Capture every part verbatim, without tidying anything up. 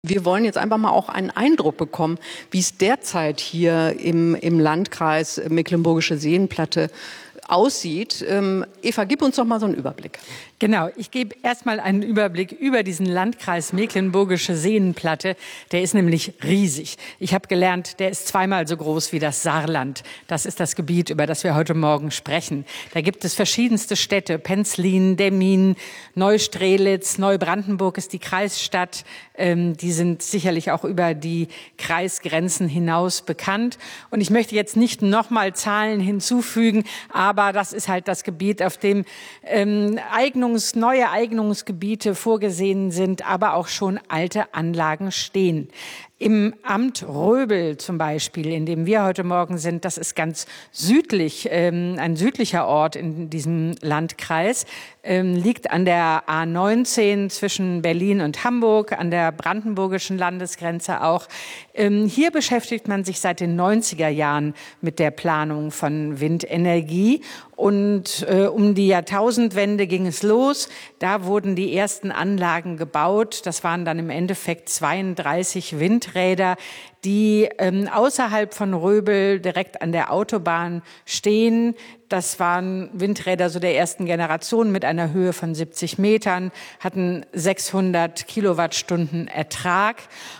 Wir wollen jetzt einfach mal auch einen Eindruck bekommen, wie es derzeit hier im, im Landkreis Mecklenburgische Seenplatte aussieht. Ähm, Eva, gib uns doch mal so einen Überblick. Genau, ich gebe erstmal einen Überblick über diesen Landkreis Mecklenburgische Seenplatte. Der ist nämlich riesig. Ich habe gelernt, der ist zweimal so groß wie das Saarland. Das ist das Gebiet, über das wir heute Morgen sprechen. Da gibt es verschiedenste Städte, Penzlin, Demmin, Neustrelitz, Neubrandenburg ist die Kreisstadt. Ähm, die sind sicherlich auch über die Kreisgrenzen hinaus bekannt. Und ich möchte jetzt nicht nochmal Zahlen hinzufügen, aber das ist halt das Gebiet, auf dem ähm, Eignungs, neue Eignungsgebiete vorgesehen sind, aber auch schon alte Anlagen stehen. Im Amt Röbel zum Beispiel, in dem wir heute Morgen sind, das ist ganz südlich, ähm, ein südlicher Ort in diesem Landkreis, ähm, liegt an der A neunzehn zwischen Berlin und Hamburg, an der brandenburgischen Landesgrenze auch. Ähm, hier beschäftigt man sich seit den neunziger Jahren mit der Planung von Windenergie. Und äh, um die Jahrtausendwende ging es los. Da wurden die ersten Anlagen gebaut. Das waren dann im Endeffekt zweiunddreißig Windräder, die ähm, außerhalb von Röbel direkt an der Autobahn stehen. Das waren Windräder so der ersten Generation mit einer Höhe von siebzig Metern, hatten sechshundert Kilowattstunden Ertrag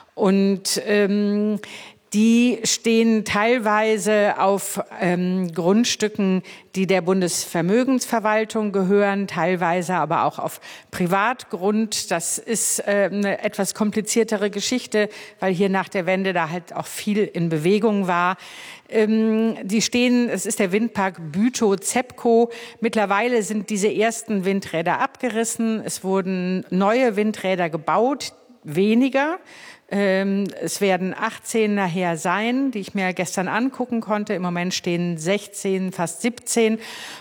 und ähm, die stehen teilweise auf ähm, Grundstücken, die der Bundesvermögensverwaltung gehören, teilweise aber auch auf Privatgrund. Das ist äh, eine etwas kompliziertere Geschichte, weil hier nach der Wende da halt auch viel in Bewegung war. Ähm, die stehen, es ist der Windpark Bütow-Zepco. Mittlerweile sind diese ersten Windräder abgerissen. Es wurden neue Windräder gebaut, weniger. Es werden achtzehn nachher sein, die ich mir gestern angucken konnte. Im Moment stehen sechzehn, fast siebzehn.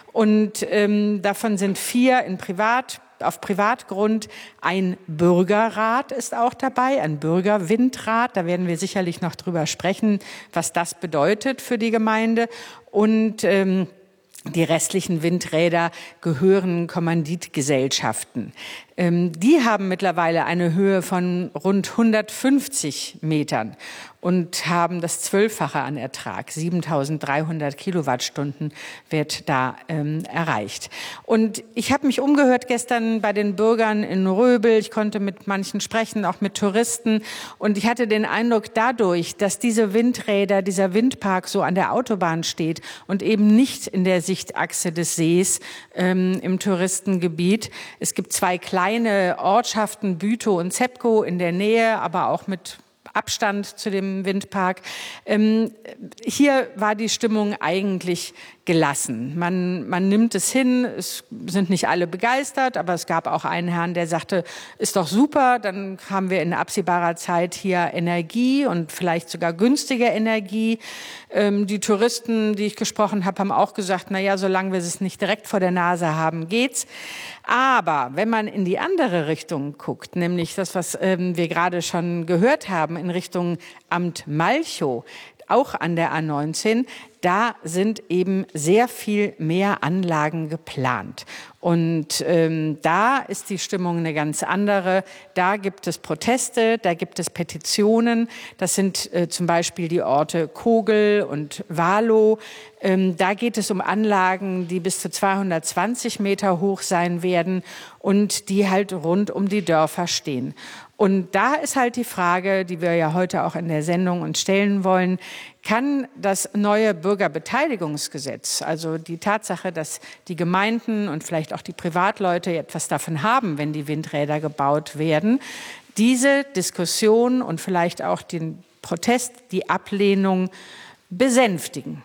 Und ähm, davon sind vier in Privat, auf Privatgrund. Ein Bürgerrat ist auch dabei, ein Bürgerwindrat. Da werden wir sicherlich noch drüber sprechen, was das bedeutet für die Gemeinde. Und ähm, die restlichen Windräder gehören Kommanditgesellschaften. Ähm, die haben mittlerweile eine Höhe von rund hundertfünfzig Metern und haben das Zwölffache an Ertrag. siebentausenddreihundert Kilowattstunden wird da ähm, erreicht. Und ich habe mich umgehört gestern bei den Bürgern in Röbel. Ich konnte mit manchen sprechen, auch mit Touristen. Und ich hatte den Eindruck, dadurch, dass diese Windräder, dieser Windpark so an der Autobahn steht und eben nicht in der Sichtachse des Sees ähm, im Touristengebiet. Es gibt zwei kleine Ortschaften, Bütow und Zepco in der Nähe, aber auch mit Abstand zu dem Windpark. Ähm, hier war die Stimmung eigentlich gelassen. Man, man nimmt es hin, es sind nicht alle begeistert, aber es gab auch einen Herrn, der sagte, ist doch super, dann haben wir in absehbarer Zeit hier Energie und vielleicht sogar günstige Energie. Ähm, die Touristen, die ich gesprochen habe, haben auch gesagt, na ja, solange wir es nicht direkt vor der Nase haben, geht's. Aber wenn man in die andere Richtung guckt, nämlich das, was ähm, wir gerade schon gehört haben, in Richtung Amt Malchow, auch an der A neunzehn, da sind eben sehr viel mehr Anlagen geplant. Und ähm, da ist die Stimmung eine ganz andere. Da gibt es Proteste, da gibt es Petitionen. Das sind äh, zum Beispiel die Orte Kogel und Wahlow. Ähm, da geht es um Anlagen, die bis zu zweihundertzwanzig Meter hoch sein werden und die halt rund um die Dörfer stehen. Und da ist halt die Frage, die wir ja heute auch in der Sendung uns stellen wollen, kann das neue Bürgerbeteiligungsgesetz, also die Tatsache, dass die Gemeinden und vielleicht auch die Privatleute etwas davon haben, wenn die Windräder gebaut werden, diese Diskussion und vielleicht auch den Protest, die Ablehnung besänftigen?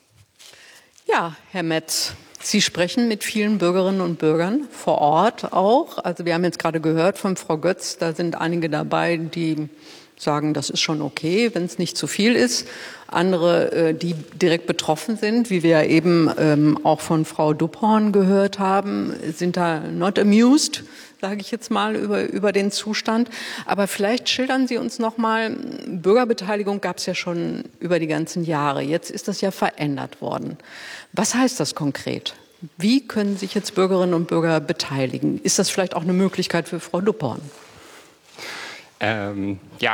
Ja, Herr Metz, Sie sprechen mit vielen Bürgerinnen und Bürgern vor Ort auch. Also wir haben jetzt gerade gehört von Frau Götz, da sind einige dabei, die sagen, das ist schon okay, wenn es nicht zu viel ist. Andere, die direkt betroffen sind, wie wir ja eben ähm, auch von Frau Dupphorn gehört haben, sind da not amused, sage ich jetzt mal, über, über den Zustand. Aber vielleicht schildern Sie uns noch mal, Bürgerbeteiligung gab es ja schon über die ganzen Jahre. Jetzt ist das ja verändert worden. Was heißt das konkret? Wie können sich jetzt Bürgerinnen und Bürger beteiligen? Ist das vielleicht auch eine Möglichkeit für Frau Dupphorn? Ähm, ja,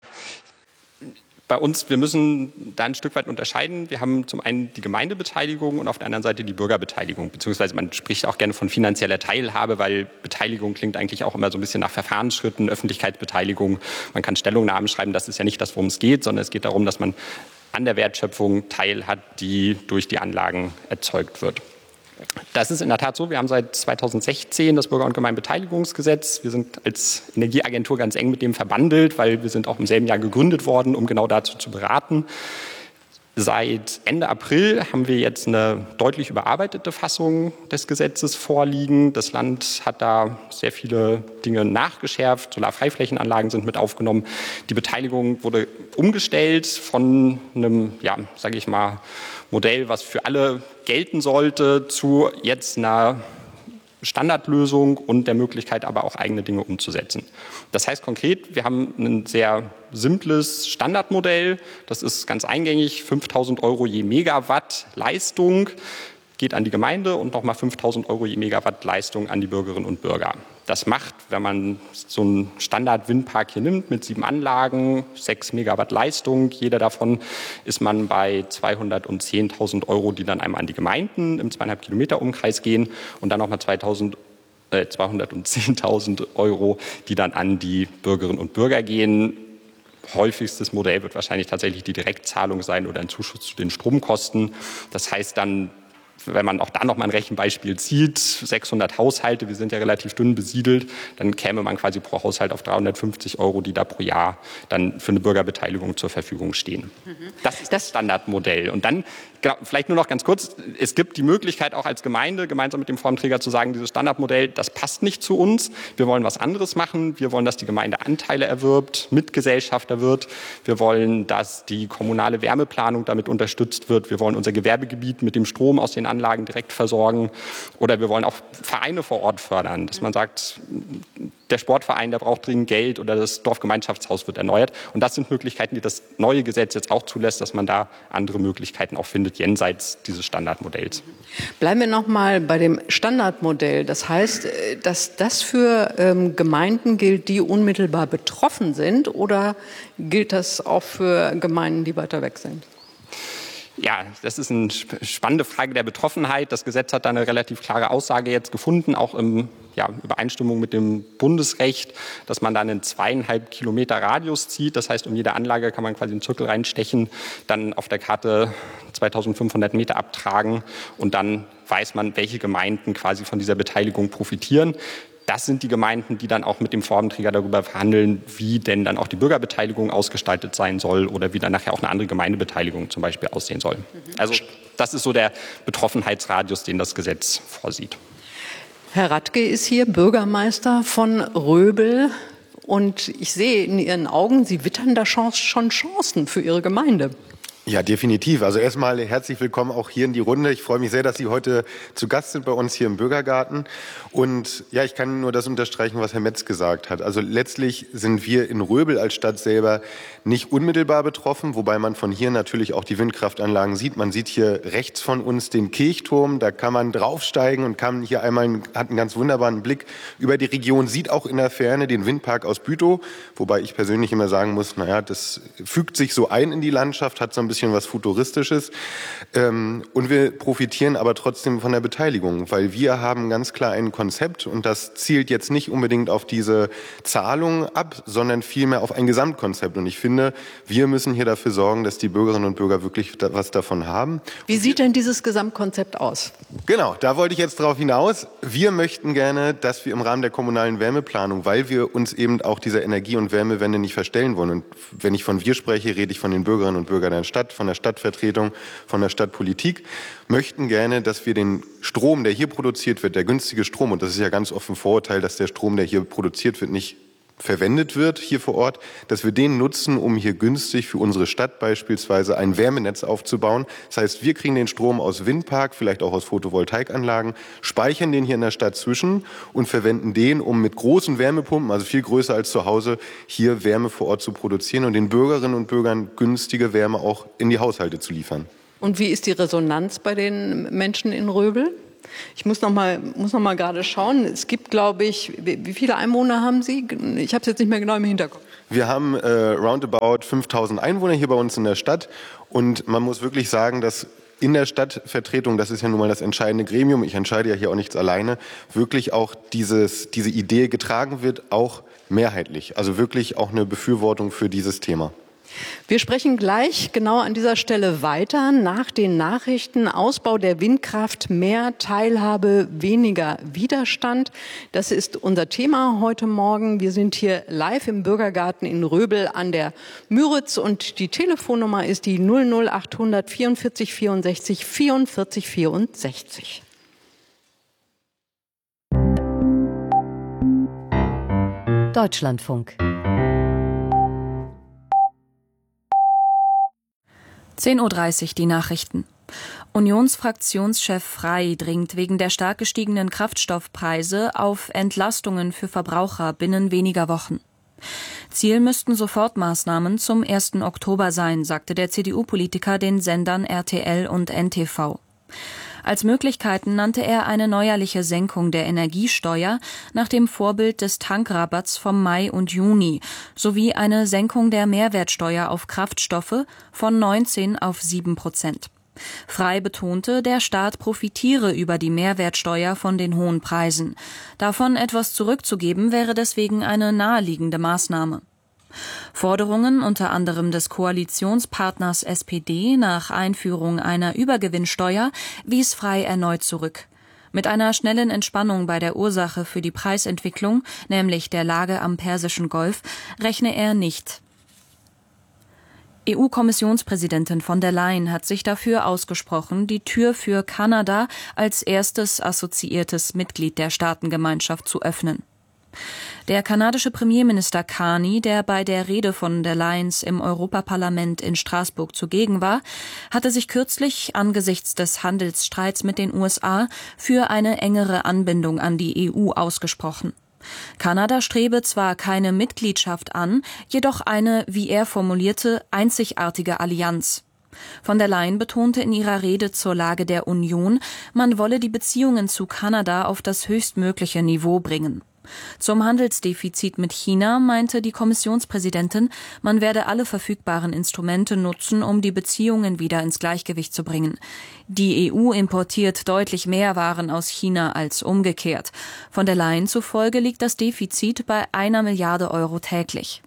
bei uns, wir müssen da ein Stück weit unterscheiden. Wir haben zum einen die Gemeindebeteiligung und auf der anderen Seite die Bürgerbeteiligung. Beziehungsweise man spricht auch gerne von finanzieller Teilhabe, weil Beteiligung klingt eigentlich auch immer so ein bisschen nach Verfahrensschritten, Öffentlichkeitsbeteiligung. Man kann Stellungnahmen schreiben, das ist ja nicht das, worum es geht, sondern es geht darum, dass man an der Wertschöpfung teilhat, die durch die Anlagen erzeugt wird. Das ist in der Tat so. Wir haben seit zweitausendsechzehn das Bürger- und Gemeinbeteiligungsgesetz. Wir sind als Energieagentur ganz eng mit dem verbandelt, weil wir sind auch im selben Jahr gegründet worden, um genau dazu zu beraten. Seit Ende April haben wir jetzt eine deutlich überarbeitete Fassung des Gesetzes vorliegen. Das Land hat da sehr viele Dinge nachgeschärft. Solarfreiflächenanlagen sind mit aufgenommen. Die Beteiligung wurde umgestellt von einem, ja, sage ich mal, Modell, was für alle gelten sollte, zu jetzt einer Standardlösung und der Möglichkeit, aber auch eigene Dinge umzusetzen. Das heißt konkret, wir haben ein sehr simples Standardmodell. Das ist ganz eingängig, fünftausend Euro je Megawatt Leistung geht an die Gemeinde und nochmal fünftausend Euro je Megawatt Leistung an die Bürgerinnen und Bürger. Das macht, wenn man so einen Standard-Windpark hier nimmt mit sieben Anlagen, sechs Megawatt Leistung, jeder davon ist man bei zweihundertzehntausend Euro, die dann einmal an die Gemeinden im zweieinhalb Kilometer Umkreis gehen und dann nochmal äh, zweihundertzehntausend Euro, die dann an die Bürgerinnen und Bürger gehen. Häufigstes Modell wird wahrscheinlich tatsächlich die Direktzahlung sein oder ein Zuschuss zu den Stromkosten. Das heißt dann, wenn man auch da noch mal ein Rechenbeispiel zieht, sechshundert Haushalte, wir sind ja relativ dünn besiedelt, dann käme man quasi pro Haushalt auf dreihundertfünfzig Euro, die da pro Jahr dann für eine Bürgerbeteiligung zur Verfügung stehen. Mhm. Das ist das Standardmodell. Und dann vielleicht nur noch ganz kurz, es gibt die Möglichkeit auch als Gemeinde, gemeinsam mit dem Formträger zu sagen, dieses Standardmodell, das passt nicht zu uns, wir wollen was anderes machen, wir wollen, dass die Gemeinde Anteile erwirbt, Mitgesellschafter wird, wir wollen, dass die kommunale Wärmeplanung damit unterstützt wird, wir wollen unser Gewerbegebiet mit dem Strom aus den Anlagen direkt versorgen oder wir wollen auch Vereine vor Ort fördern, dass man sagt, der Sportverein, der braucht dringend Geld oder das Dorfgemeinschaftshaus wird erneuert. Und das sind Möglichkeiten, die das neue Gesetz jetzt auch zulässt, dass man da andere Möglichkeiten auch findet, jenseits dieses Standardmodells. Bleiben wir noch mal bei dem Standardmodell. Das heißt, dass das für ähm, Gemeinden gilt, die unmittelbar betroffen sind, oder gilt das auch für Gemeinden, die weiter weg sind? Ja, das ist eine spannende Frage der Betroffenheit. Das Gesetz hat da eine relativ klare Aussage jetzt gefunden, auch in ja, Übereinstimmung mit dem Bundesrecht, dass man da einen zweieinhalb Kilometer Radius zieht. Das heißt, um jede Anlage kann man quasi einen Zirkel reinstechen, dann auf der Karte zweitausendfünfhundert Meter abtragen und dann weiß man, welche Gemeinden quasi von dieser Beteiligung profitieren. Das sind die Gemeinden, die dann auch mit dem Formträger darüber verhandeln, wie denn dann auch die Bürgerbeteiligung ausgestaltet sein soll oder wie dann nachher auch eine andere Gemeindebeteiligung zum Beispiel aussehen soll. Also das ist so der Betroffenheitsradius, den das Gesetz vorsieht. Herr Radke ist hier Bürgermeister von Röbel und ich sehe in Ihren Augen, Sie wittern da schon Chancen für Ihre Gemeinde. Ja, definitiv. Also erstmal herzlich willkommen auch hier in die Runde. Ich freue mich sehr, dass Sie heute zu Gast sind bei uns hier im Bürgergarten. Und ja, ich kann nur das unterstreichen, was Herr Metz gesagt hat. Also letztlich sind wir in Röbel als Stadt selber nicht unmittelbar betroffen, wobei man von hier natürlich auch die Windkraftanlagen sieht. Man sieht hier rechts von uns den Kirchturm, da kann man draufsteigen und kann hier einmal einen, hat einen ganz wunderbaren Blick über die Region, sieht auch in der Ferne den Windpark aus Bütow, wobei ich persönlich immer sagen muss, naja, das fügt sich so ein in die Landschaft, hat so ein bisschen was Futuristisches. Ähm, und wir profitieren aber trotzdem von der Beteiligung, weil wir haben ganz klar ein Konzept und das zielt jetzt nicht unbedingt auf diese Zahlung ab, sondern vielmehr auf ein Gesamtkonzept. Und ich finde, wir müssen hier dafür sorgen, dass die Bürgerinnen und Bürger wirklich was davon haben. Wie sieht denn dieses Gesamtkonzept aus? Genau, da wollte ich jetzt drauf hinaus. Wir möchten gerne, dass wir im Rahmen der kommunalen Wärmeplanung, weil wir uns eben auch dieser Energie- und Wärmewende nicht verstellen wollen. Und wenn ich von wir spreche, rede ich von den Bürgerinnen und Bürgern der Stadt, von der Stadtvertretung, von der Stadtpolitik, möchten gerne, dass wir den Strom, der hier produziert wird, der günstige Strom, und das ist ja ganz oft ein Vorurteil, dass der Strom, der hier produziert wird, nicht verwendet wird hier vor Ort, dass wir den nutzen, um hier günstig für unsere Stadt beispielsweise ein Wärmenetz aufzubauen. Das heißt, wir kriegen den Strom aus Windpark, vielleicht auch aus Photovoltaikanlagen, speichern den hier in der Stadt zwischen und verwenden den, um mit großen Wärmepumpen, also viel größer als zu Hause, hier Wärme vor Ort zu produzieren und den Bürgerinnen und Bürgern günstige Wärme auch in die Haushalte zu liefern. Und wie ist die Resonanz bei den Menschen in Röbel? Ich muss noch mal, muss noch mal gerade schauen. Es gibt, glaube ich, wie viele Einwohner haben Sie? Ich habe es jetzt nicht mehr genau im Hinterkopf. Wir haben äh, roundabout fünftausend Einwohner hier bei uns in der Stadt. Und man muss wirklich sagen, dass in der Stadtvertretung, das ist ja nun mal das entscheidende Gremium, ich entscheide ja hier auch nichts alleine, wirklich auch dieses, diese Idee getragen wird, auch mehrheitlich. Also wirklich auch eine Befürwortung für dieses Thema. Wir sprechen gleich genau an dieser Stelle weiter nach den Nachrichten. Ausbau der Windkraft, mehr Teilhabe, weniger Widerstand. Das ist unser Thema heute Morgen. Wir sind hier live im Bürgergarten in Röbel an der Müritz und die Telefonnummer ist die null null achthundert vierundvierzig vierundsechzig vierundvierzig vierundsechzig. Deutschlandfunk. zehn Uhr dreißig die Nachrichten. Unionsfraktionschef Frey dringt wegen der stark gestiegenen Kraftstoffpreise auf Entlastungen für Verbraucher binnen weniger Wochen. Ziel müssten Sofortmaßnahmen zum ersten Oktober sein, sagte der C D U-Politiker den Sendern R T L und N T V. Als Möglichkeiten nannte er eine neuerliche Senkung der Energiesteuer nach dem Vorbild des Tankrabatts vom Mai und Juni sowie eine Senkung der Mehrwertsteuer auf Kraftstoffe von neunzehn auf sieben Prozent. Frey betonte, der Staat profitiere über die Mehrwertsteuer von den hohen Preisen. Davon etwas zurückzugeben wäre deswegen eine naheliegende Maßnahme. Forderungen unter anderem des Koalitionspartners S P D nach Einführung einer Übergewinnsteuer wies Frey erneut zurück. Mit einer schnellen Entspannung bei der Ursache für die Preisentwicklung, nämlich der Lage am Persischen Golf, rechne er nicht. E U-Kommissionspräsidentin von der Leyen hat sich dafür ausgesprochen, die Tür für Kanada als erstes assoziiertes Mitglied der Staatengemeinschaft zu öffnen. Der kanadische Premierminister Carney, der bei der Rede von der Leyen im Europaparlament in Straßburg zugegen war, hatte sich kürzlich angesichts des Handelsstreits mit den U S A für eine engere Anbindung an die E U ausgesprochen. Kanada strebe zwar keine Mitgliedschaft an, jedoch eine, wie er formulierte, einzigartige Allianz. Von der Leyen betonte in ihrer Rede zur Lage der Union, man wolle die Beziehungen zu Kanada auf das höchstmögliche Niveau bringen. Zum Handelsdefizit mit China meinte die Kommissionspräsidentin, man werde alle verfügbaren Instrumente nutzen, um die Beziehungen wieder ins Gleichgewicht zu bringen. Die E U importiert deutlich mehr Waren aus China als umgekehrt. Von der Leyen zufolge liegt das Defizit bei einer Milliarde Euro täglich.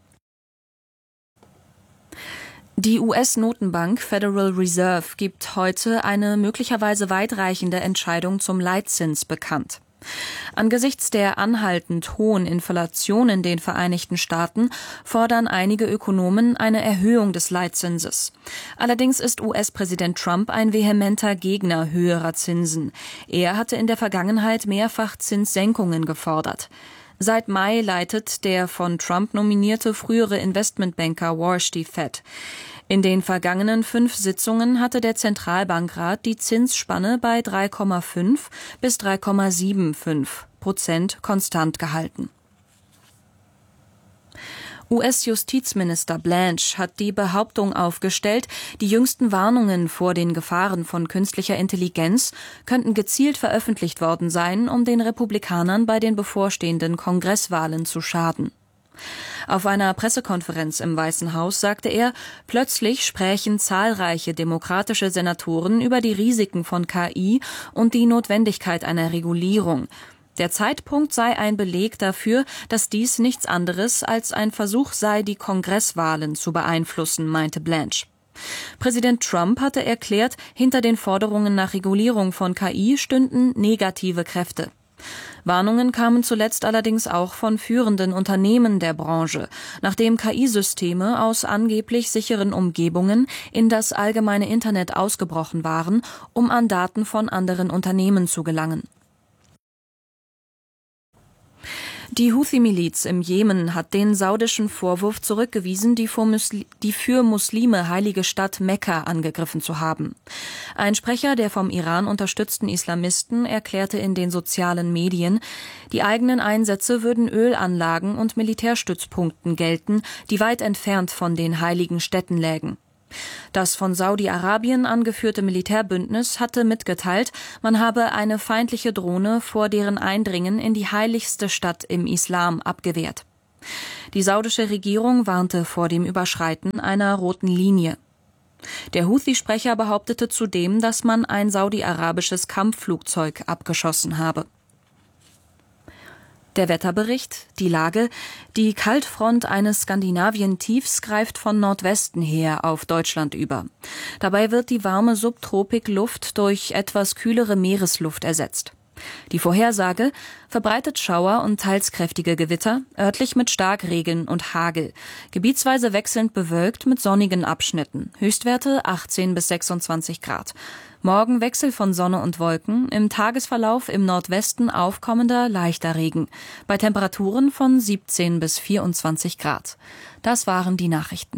Die U S-Notenbank Federal Reserve gibt heute eine möglicherweise weitreichende Entscheidung zum Leitzins bekannt. Angesichts der anhaltend hohen Inflation in den Vereinigten Staaten fordern einige Ökonomen eine Erhöhung des Leitzinses. Allerdings ist U S-Präsident Trump ein vehementer Gegner höherer Zinsen. Er hatte in der Vergangenheit mehrfach Zinssenkungen gefordert. Seit Mai leitet der von Trump nominierte frühere Investmentbanker Warsh die Fed. In den vergangenen fünf Sitzungen hatte der Zentralbankrat die Zinsspanne bei drei Komma fünf bis drei Komma fünfundsiebzig Prozent konstant gehalten. U S-Justizminister Blanche hat die Behauptung aufgestellt, die jüngsten Warnungen vor den Gefahren von künstlicher Intelligenz könnten gezielt veröffentlicht worden sein, um den Republikanern bei den bevorstehenden Kongresswahlen zu schaden. Auf einer Pressekonferenz im Weißen Haus sagte er, plötzlich sprächen zahlreiche demokratische Senatoren über die Risiken von K I und die Notwendigkeit einer Regulierung. Der Zeitpunkt sei ein Beleg dafür, dass dies nichts anderes als ein Versuch sei, die Kongresswahlen zu beeinflussen, meinte Blanche. Präsident Trump hatte erklärt, hinter den Forderungen nach Regulierung von K I stünden negative Kräfte. Warnungen kamen zuletzt allerdings auch von führenden Unternehmen der Branche, nachdem K I-Systeme aus angeblich sicheren Umgebungen in das allgemeine Internet ausgebrochen waren, um an Daten von anderen Unternehmen zu gelangen. Die Houthi-Miliz im Jemen hat den saudischen Vorwurf zurückgewiesen, die für Muslime heilige Stadt Mekka angegriffen zu haben. Ein Sprecher der vom Iran unterstützten Islamisten erklärte in den sozialen Medien, die eigenen Einsätze würden Ölanlagen und Militärstützpunkten gelten, die weit entfernt von den heiligen Städten lägen. Das von Saudi-Arabien angeführte Militärbündnis hatte mitgeteilt, man habe eine feindliche Drohne vor deren Eindringen in die heiligste Stadt im Islam abgewehrt. Die saudische Regierung warnte vor dem Überschreiten einer roten Linie. Der Houthi-Sprecher behauptete zudem, dass man ein saudi-arabisches Kampfflugzeug abgeschossen habe. Der Wetterbericht, die Lage. Die Kaltfront eines Skandinavien-Tiefs greift von Nordwesten her auf Deutschland über. Dabei wird die warme Subtropikluft durch etwas kühlere Meeresluft ersetzt. Die Vorhersage: verbreitet Schauer und teils kräftige Gewitter, örtlich mit Starkregen und Hagel. Gebietsweise wechselnd bewölkt mit sonnigen Abschnitten. Höchstwerte achtzehn bis sechsundzwanzig Grad. Morgen Wechsel von Sonne und Wolken, im Tagesverlauf im Nordwesten aufkommender, leichter Regen. Bei Temperaturen von siebzehn bis vierundzwanzig Grad. Das waren die Nachrichten.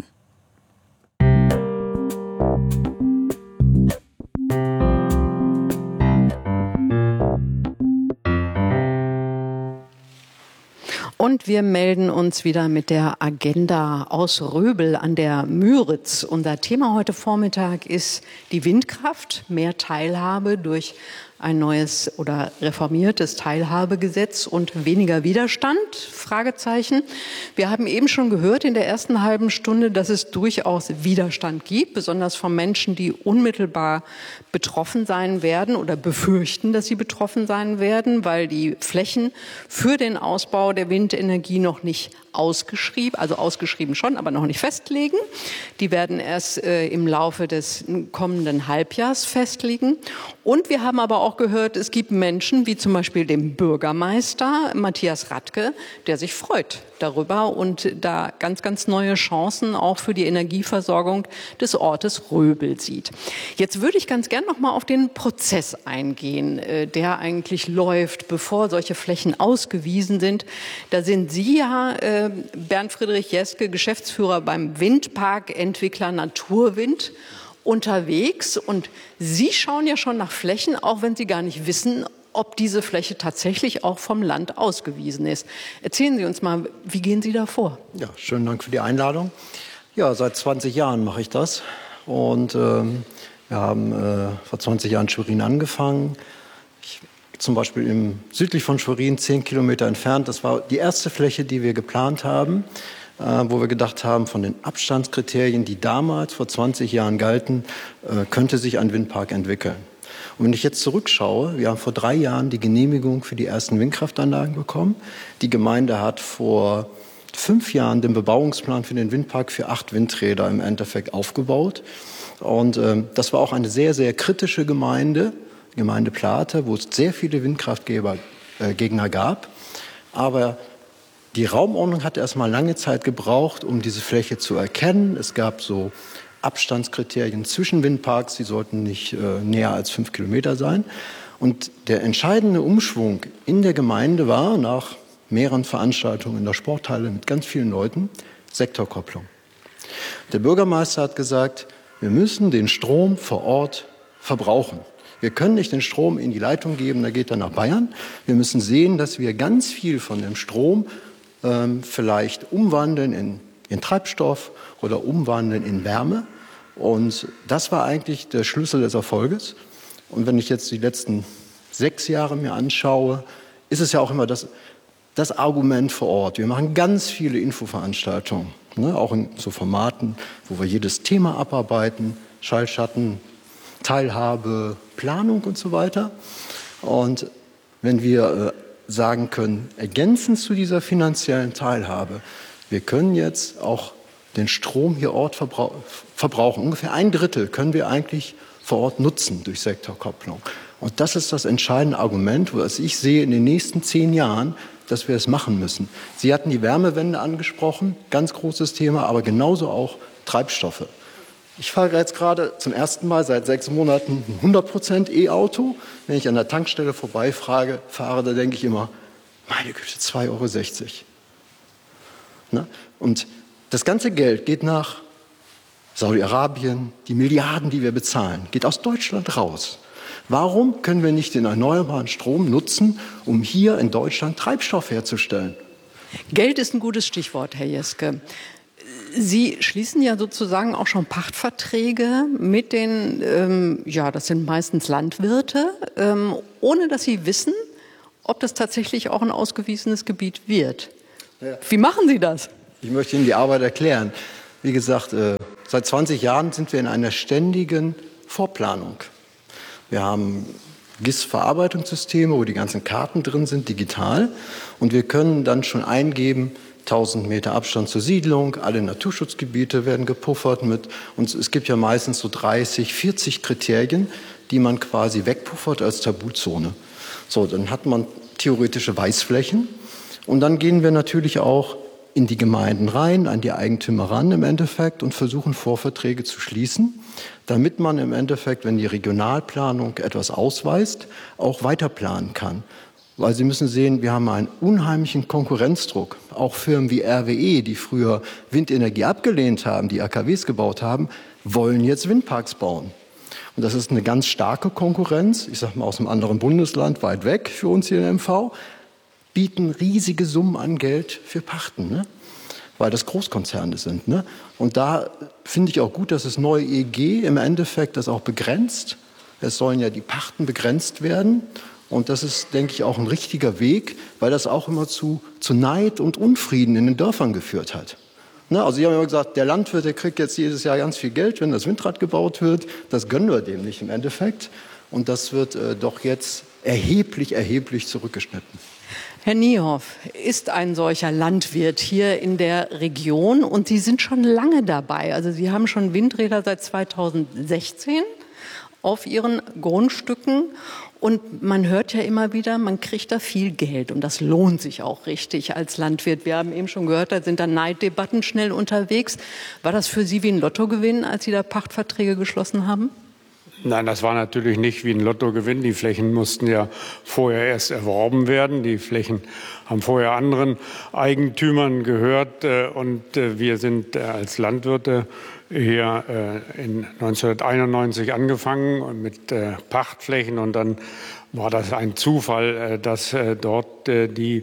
Und wir melden uns wieder mit der Agenda aus Röbel an der Müritz. Unser Thema heute Vormittag ist die Windkraft, mehr Teilhabe durch ein neues oder reformiertes Teilhabegesetz und weniger Widerstand? Fragezeichen. Wir haben eben schon gehört in der ersten halben Stunde, dass es durchaus Widerstand gibt, besonders von Menschen, die unmittelbar betroffen sein werden oder befürchten, dass sie betroffen sein werden, weil die Flächen für den Ausbau der Windenergie noch nicht ausgeschrieben, also ausgeschrieben schon, aber noch nicht festlegen. Die werden erst äh, im Laufe des kommenden Halbjahres festlegen. Und wir haben aber auch gehört, es gibt Menschen, wie zum Beispiel den Bürgermeister Matthias Radke, der sich freut darüber und da ganz, ganz neue Chancen auch für die Energieversorgung des Ortes Röbel sieht. Jetzt würde ich ganz gern noch mal auf den Prozess eingehen, der eigentlich läuft, bevor solche Flächen ausgewiesen sind. Da sind Sie ja, äh, Bernd Friedrich Jeske, Geschäftsführer beim Windparkentwickler Naturwind, unterwegs. Und Sie schauen ja schon nach Flächen, auch wenn Sie gar nicht wissen, ob diese Fläche tatsächlich auch vom Land ausgewiesen ist. Erzählen Sie uns mal, wie gehen Sie da vor? Ja, schönen Dank für die Einladung. Ja, seit zwanzig Jahren mache ich das. Und ähm, wir haben äh, vor zwanzig Jahren Schwerin angefangen. Ich, zum Beispiel im, südlich von Schwerin, zehn Kilometer entfernt. Das war die erste Fläche, die wir geplant haben, äh, wo wir gedacht haben, von den Abstandskriterien, die damals vor zwanzig Jahren galten, äh, könnte sich ein Windpark entwickeln. Und wenn ich jetzt zurückschaue, wir haben vor drei Jahren die Genehmigung für die ersten Windkraftanlagen bekommen. Die Gemeinde hat vor fünf Jahren den Bebauungsplan für den Windpark für acht Windräder im Endeffekt aufgebaut. Und äh, das war auch eine sehr, sehr kritische Gemeinde, Gemeinde Plate, wo es sehr viele Windkraftgeber, äh, Gegner gab. Aber die Raumordnung hat erst mal lange Zeit gebraucht, um diese Fläche zu erkennen. Es gab so Abstandskriterien zwischen Windparks, die sollten nicht äh, näher als fünf Kilometer sein. Und der entscheidende Umschwung in der Gemeinde war, nach mehreren Veranstaltungen in der Sporthalle mit ganz vielen Leuten, Sektorkopplung. Der Bürgermeister hat gesagt, wir müssen den Strom vor Ort verbrauchen. Wir können nicht den Strom in die Leitung geben, da geht er nach Bayern. Wir müssen sehen, dass wir ganz viel von dem Strom ähm, vielleicht umwandeln in, in Treibstoff oder umwandeln in Wärme. Und das war eigentlich der Schlüssel des Erfolges. Und wenn ich jetzt die letzten sechs Jahre mir anschaue, ist es ja auch immer das, das Argument vor Ort. Wir machen ganz viele Infoveranstaltungen, ne, auch in so Formaten, wo wir jedes Thema abarbeiten, Schallschatten, Teilhabe, Planung und so weiter. Und wenn wir äh, sagen können, ergänzend zu dieser finanziellen Teilhabe, wir können jetzt auch den Strom hier Ort verbrauch, verbrauchen. Ungefähr ein Drittel können wir eigentlich vor Ort nutzen durch Sektorkopplung. Und das ist das entscheidende Argument, was ich sehe in den nächsten zehn Jahren, dass wir es machen müssen. Sie hatten die Wärmewende angesprochen, ganz großes Thema, aber genauso auch Treibstoffe. Ich fahre jetzt gerade zum ersten Mal seit sechs Monaten ein hundert Prozent E-Auto. Wenn ich an der Tankstelle vorbeifahre, fahre, da denke ich immer, meine Güte, zwei Euro sechzig. Ne? Und das ganze Geld geht nach Saudi-Arabien, die Milliarden, die wir bezahlen, geht aus Deutschland raus. Warum können wir nicht den erneuerbaren Strom nutzen, um hier in Deutschland Treibstoff herzustellen? Geld ist ein gutes Stichwort, Herr Jeske. Sie schließen ja sozusagen auch schon Pachtverträge mit den, ähm, ja, das sind meistens Landwirte, ähm, ohne dass Sie wissen, ob das tatsächlich auch ein ausgewiesenes Gebiet wird. Ja. Wie machen Sie das? Ich möchte Ihnen die Arbeit erklären. Wie gesagt, äh, seit zwanzig Jahren sind wir in einer ständigen Vorplanung. Wir haben G I S-Verarbeitungssysteme, wo die ganzen Karten drin sind, digital. Und wir können dann schon eingeben, tausend Meter Abstand zur Siedlung, alle Naturschutzgebiete werden gepuffert mit. Und es gibt ja meistens so dreißig, vierzig Kriterien, die man quasi wegpuffert als Tabuzone. So, dann hat man theoretische Weißflächen. Und dann gehen wir natürlich auch in die Gemeinden rein, an die Eigentümer ran im Endeffekt und versuchen Vorverträge zu schließen, damit man im Endeffekt, wenn die Regionalplanung etwas ausweist, auch weiter planen kann. Weil Sie müssen sehen, wir haben einen unheimlichen Konkurrenzdruck. Auch Firmen wie R W E, die früher Windenergie abgelehnt haben, die A K Ws gebaut haben, wollen jetzt Windparks bauen. Und das ist eine ganz starke Konkurrenz, ich sage mal aus einem anderen Bundesland, weit weg für uns hier in M V, bieten riesige Summen an Geld für Pachten, ne? Weil das Großkonzerne sind. Ne? Und da finde ich auch gut, dass das neue E G im Endeffekt das auch begrenzt. Es sollen ja die Pachten begrenzt werden. Und das ist, denke ich, auch ein richtiger Weg, weil das auch immer zu, zu Neid und Unfrieden in den Dörfern geführt hat. Ne? Also Sie haben immer gesagt, der Landwirt, der kriegt jetzt jedes Jahr ganz viel Geld, wenn das Windrad gebaut wird. Das gönnen wir dem nicht im Endeffekt. Und das wird äh, doch jetzt erheblich, erheblich zurückgeschnitten. Herr Niehoff ist ein solcher Landwirt hier in der Region und Sie sind schon lange dabei. Also Sie haben schon Windräder seit zweitausendsechzehn auf Ihren Grundstücken und man hört ja immer wieder, man kriegt da viel Geld und das lohnt sich auch richtig als Landwirt. Wir haben eben schon gehört, da sind dann Neiddebatten schnell unterwegs. War das für Sie wie ein Lottogewinn, als Sie da Pachtverträge geschlossen haben? Nein, das war natürlich nicht wie ein Lottogewinn. Die Flächen mussten ja vorher erst erworben werden. Die Flächen haben vorher anderen Eigentümern gehört. Und wir sind als Landwirte hier in neunzehnhunderteinundneunzig angefangen mit Pachtflächen. Und dann war das ein Zufall, dass dort die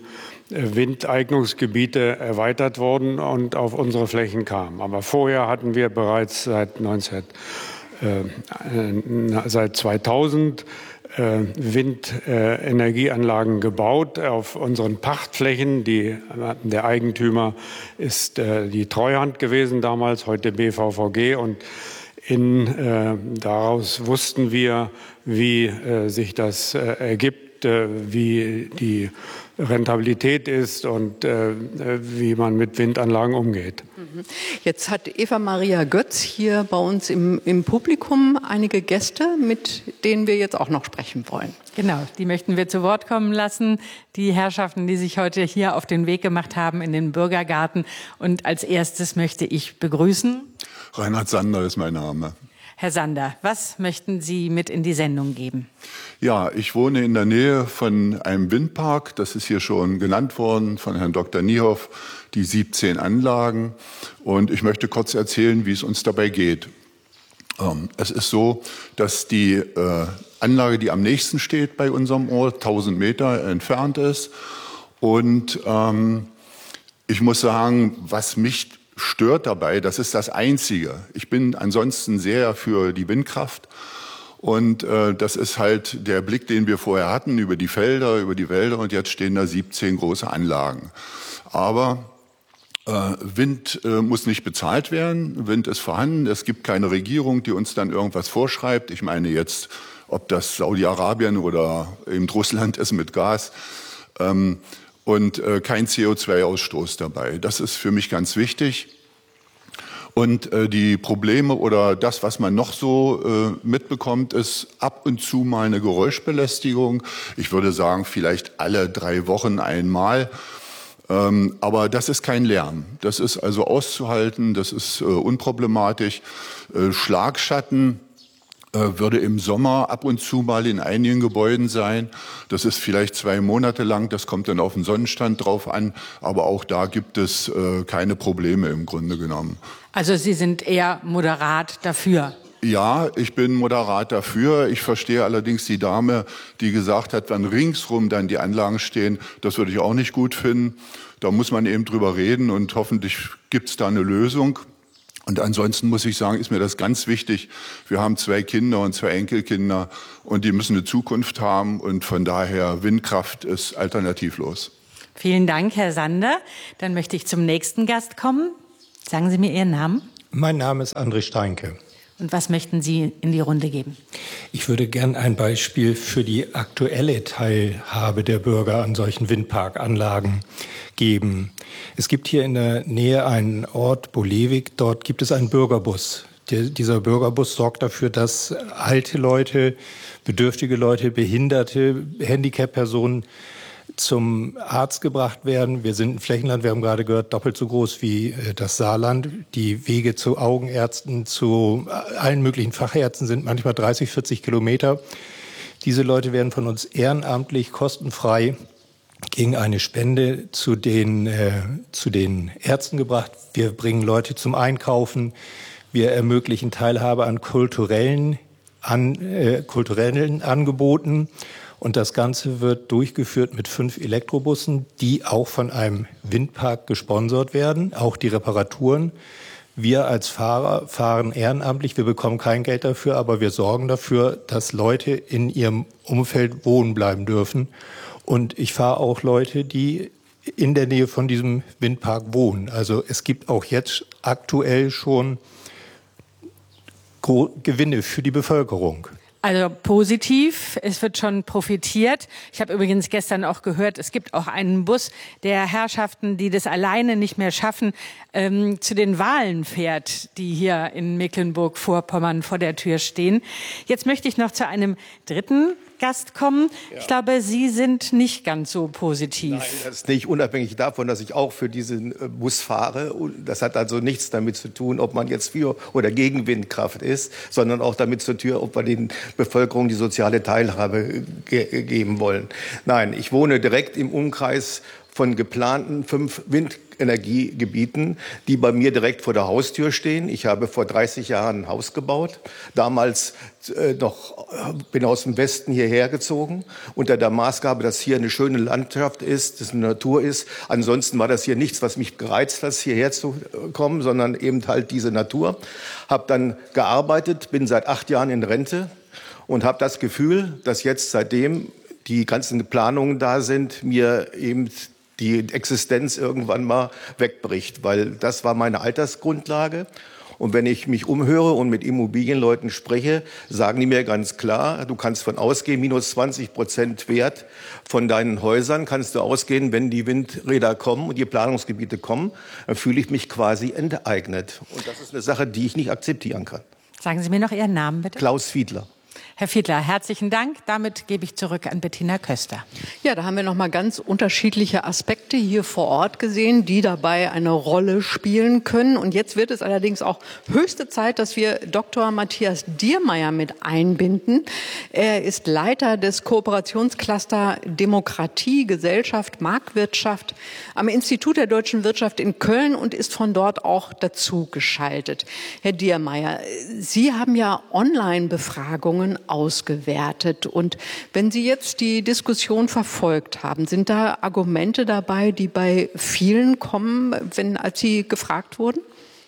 Windeignungsgebiete erweitert wurden und auf unsere Flächen kamen. Aber vorher hatten wir bereits seit neunzehnhundert Äh, seit zweitausend äh, Windenergieanlagen äh, gebaut auf unseren Pachtflächen. Die, der Eigentümer ist äh, die Treuhand gewesen damals, heute B V V G. Und in, äh, daraus wussten wir, wie äh, sich das äh, ergibt, äh, wie die Rentabilität ist und äh, wie man mit Windanlagen umgeht. Jetzt hat Eva Maria Götz hier bei uns im, im Publikum einige Gäste, mit denen wir jetzt auch noch sprechen wollen. Genau, die möchten wir zu Wort kommen lassen. Die Herrschaften, die sich heute hier auf den Weg gemacht haben in den Bürgergarten. Und als erstes möchte ich begrüßen. Reinhard Sander ist mein Name. Herr Sander, was möchten Sie mit in die Sendung geben? Ja, ich wohne in der Nähe von einem Windpark. Das ist hier schon genannt worden von Herrn Doktor Niehoff, die siebzehn Anlagen. Und ich möchte kurz erzählen, wie es uns dabei geht. Ähm, es ist so, dass die äh, Anlage, die am nächsten steht bei unserem Ort, tausend Meter entfernt ist. Und ähm, ich muss sagen, was mich stört dabei, das ist das Einzige. Ich bin ansonsten sehr für die Windkraft und äh, das ist halt der Blick, den wir vorher hatten über die Felder, über die Wälder und jetzt stehen da siebzehn große Anlagen. Aber äh, Wind äh, muss nicht bezahlt werden, Wind ist vorhanden, es gibt keine Regierung, die uns dann irgendwas vorschreibt. Ich meine jetzt, ob das Saudi-Arabien oder eben Russland ist mit Gas. Ähm, und äh, kein C O zwei Ausstoß dabei. Das ist für mich ganz wichtig. Und äh, die Probleme oder das, was man noch so äh, mitbekommt, ist ab und zu mal eine Geräuschbelästigung. Ich würde sagen, vielleicht alle drei Wochen einmal. Ähm, aber das ist kein Lärm. Das ist also auszuhalten, das ist äh, unproblematisch. Äh, Schlagschatten würde im Sommer ab und zu mal in einigen Gebäuden sein. Das ist vielleicht zwei Monate lang, das kommt dann auf den Sonnenstand drauf an. Aber auch da gibt es äh, keine Probleme im Grunde genommen. Also Sie sind eher moderat dafür? Ja, ich bin moderat dafür. Ich verstehe allerdings die Dame, die gesagt hat, wenn ringsrum dann die Anlagen stehen, das würde ich auch nicht gut finden. Da muss man eben drüber reden und hoffentlich gibt es da eine Lösung. Und ansonsten muss ich sagen, ist mir das ganz wichtig. Wir haben zwei Kinder und zwei Enkelkinder und die müssen eine Zukunft haben und von daher Windkraft ist alternativlos. Vielen Dank, Herr Sander. Dann möchte ich zum nächsten Gast kommen. Sagen Sie mir Ihren Namen. Mein Name ist André Steinke. Und was möchten Sie in die Runde geben? Ich würde gern ein Beispiel für die aktuelle Teilhabe der Bürger an solchen Windparkanlagen geben. Es gibt hier in der Nähe einen Ort, Bolewik, dort gibt es einen Bürgerbus. Der, dieser Bürgerbus sorgt dafür, dass alte Leute, bedürftige Leute, Behinderte, Handicap-Personen zum Arzt gebracht werden. Wir sind ein Flächenland, wir haben gerade gehört, doppelt so groß wie das Saarland. Die Wege zu Augenärzten, zu allen möglichen Fachärzten sind manchmal dreißig, vierzig Kilometer. Diese Leute werden von uns ehrenamtlich, kostenfrei gegen eine Spende zu den, äh, zu den Ärzten gebracht. Wir bringen Leute zum Einkaufen. Wir ermöglichen Teilhabe an kulturellen, an, äh, kulturellen Angeboten. Und das Ganze wird durchgeführt mit fünf Elektrobussen, die auch von einem Windpark gesponsert werden, auch die Reparaturen. Wir als Fahrer fahren ehrenamtlich, wir bekommen kein Geld dafür, aber wir sorgen dafür, dass Leute in ihrem Umfeld wohnen bleiben dürfen. Und ich fahre auch Leute, die in der Nähe von diesem Windpark wohnen. Also es gibt auch jetzt aktuell schon Gewinne für die Bevölkerung. Also positiv, es wird schon profitiert. Ich habe übrigens gestern auch gehört, es gibt auch einen Bus der Herrschaften, die das alleine nicht mehr schaffen, ähm, zu den Wahlen fährt, die hier in Mecklenburg-Vorpommern vor der Tür stehen. Jetzt möchte ich noch zu einem dritten Gast kommen. Ja. Ich glaube, Sie sind nicht ganz so positiv. Nein, das ist nicht, unabhängig davon, dass ich auch für diesen Bus fahre. Und das hat also nichts damit zu tun, ob man jetzt für oder gegen Windkraft ist, sondern auch damit zu tun, ob wir den Bevölkerung die soziale Teilhabe ge- geben wollen. Nein, ich wohne direkt im Umkreis von geplanten fünf Windenergiegebieten, die bei mir direkt vor der Haustür stehen. Ich habe vor dreißig Jahren ein Haus gebaut, damals äh, noch, bin aus dem Westen hierher gezogen, unter der Maßgabe, dass hier eine schöne Landschaft ist, dass eine Natur ist. Ansonsten war das hier nichts, was mich gereizt hat, hierher zu kommen, sondern eben halt diese Natur. Habe dann gearbeitet, bin seit acht Jahren in Rente und habe das Gefühl, dass jetzt seitdem die ganzen Planungen da sind, mir eben die Existenz irgendwann mal wegbricht, weil das war meine Altersgrundlage. Und wenn ich mich umhöre und mit Immobilienleuten spreche, sagen die mir ganz klar, du kannst von ausgehen, minus zwanzig Prozent Wert von deinen Häusern kannst du ausgehen, wenn die Windräder kommen und die Planungsgebiete kommen, dann fühle ich mich quasi enteignet. Und das ist eine Sache, die ich nicht akzeptieren kann. Sagen Sie mir noch Ihren Namen, bitte. Klaus Fiedler. Herr Fiedler, herzlichen Dank. Damit gebe ich zurück an Bettina Köster. Ja, da haben wir noch mal ganz unterschiedliche Aspekte hier vor Ort gesehen, die dabei eine Rolle spielen können. Und jetzt wird es allerdings auch höchste Zeit, dass wir Doktor Matthias Diermeier mit einbinden. Er ist Leiter des Kooperationscluster Demokratie, Gesellschaft, Marktwirtschaft am Institut der deutschen Wirtschaft in Köln und ist von dort auch dazu geschaltet. Herr Diermeier, Sie haben ja Online-Befragungen ausgewertet. Und wenn Sie jetzt die Diskussion verfolgt haben, sind da Argumente dabei, die bei vielen kommen, wenn, als Sie gefragt wurden?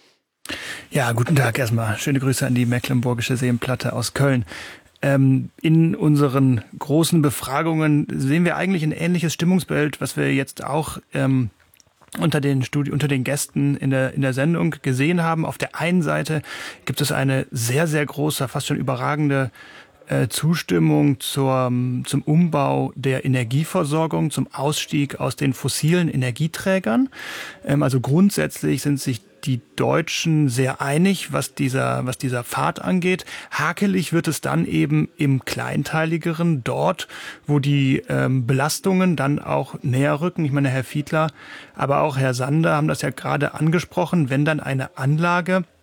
Ja, guten Tag erstmal. Schöne Grüße an die Mecklenburgische Seenplatte aus Köln. Ähm, in unseren großen Befragungen sehen wir eigentlich ein ähnliches Stimmungsbild, was wir jetzt auch ähm, unter den Studi- unter den Gästen in der in der Sendung gesehen haben. Auf der einen Seite gibt es eine sehr, sehr große, fast schon überragende äh, Zustimmung zur, zum Umbau der Energieversorgung, zum Ausstieg aus den fossilen Energieträgern. Ähm, also grundsätzlich sind sich die Deutschen sehr einig, was dieser, was dieser Pfad angeht. Hakelig wird es dann eben im Kleinteiligeren, dort, wo die ähm, Belastungen dann auch näher rücken. Ich meine, Herr Fiedler, aber auch Herr Sander haben das ja gerade angesprochen, wenn dann eine Anlage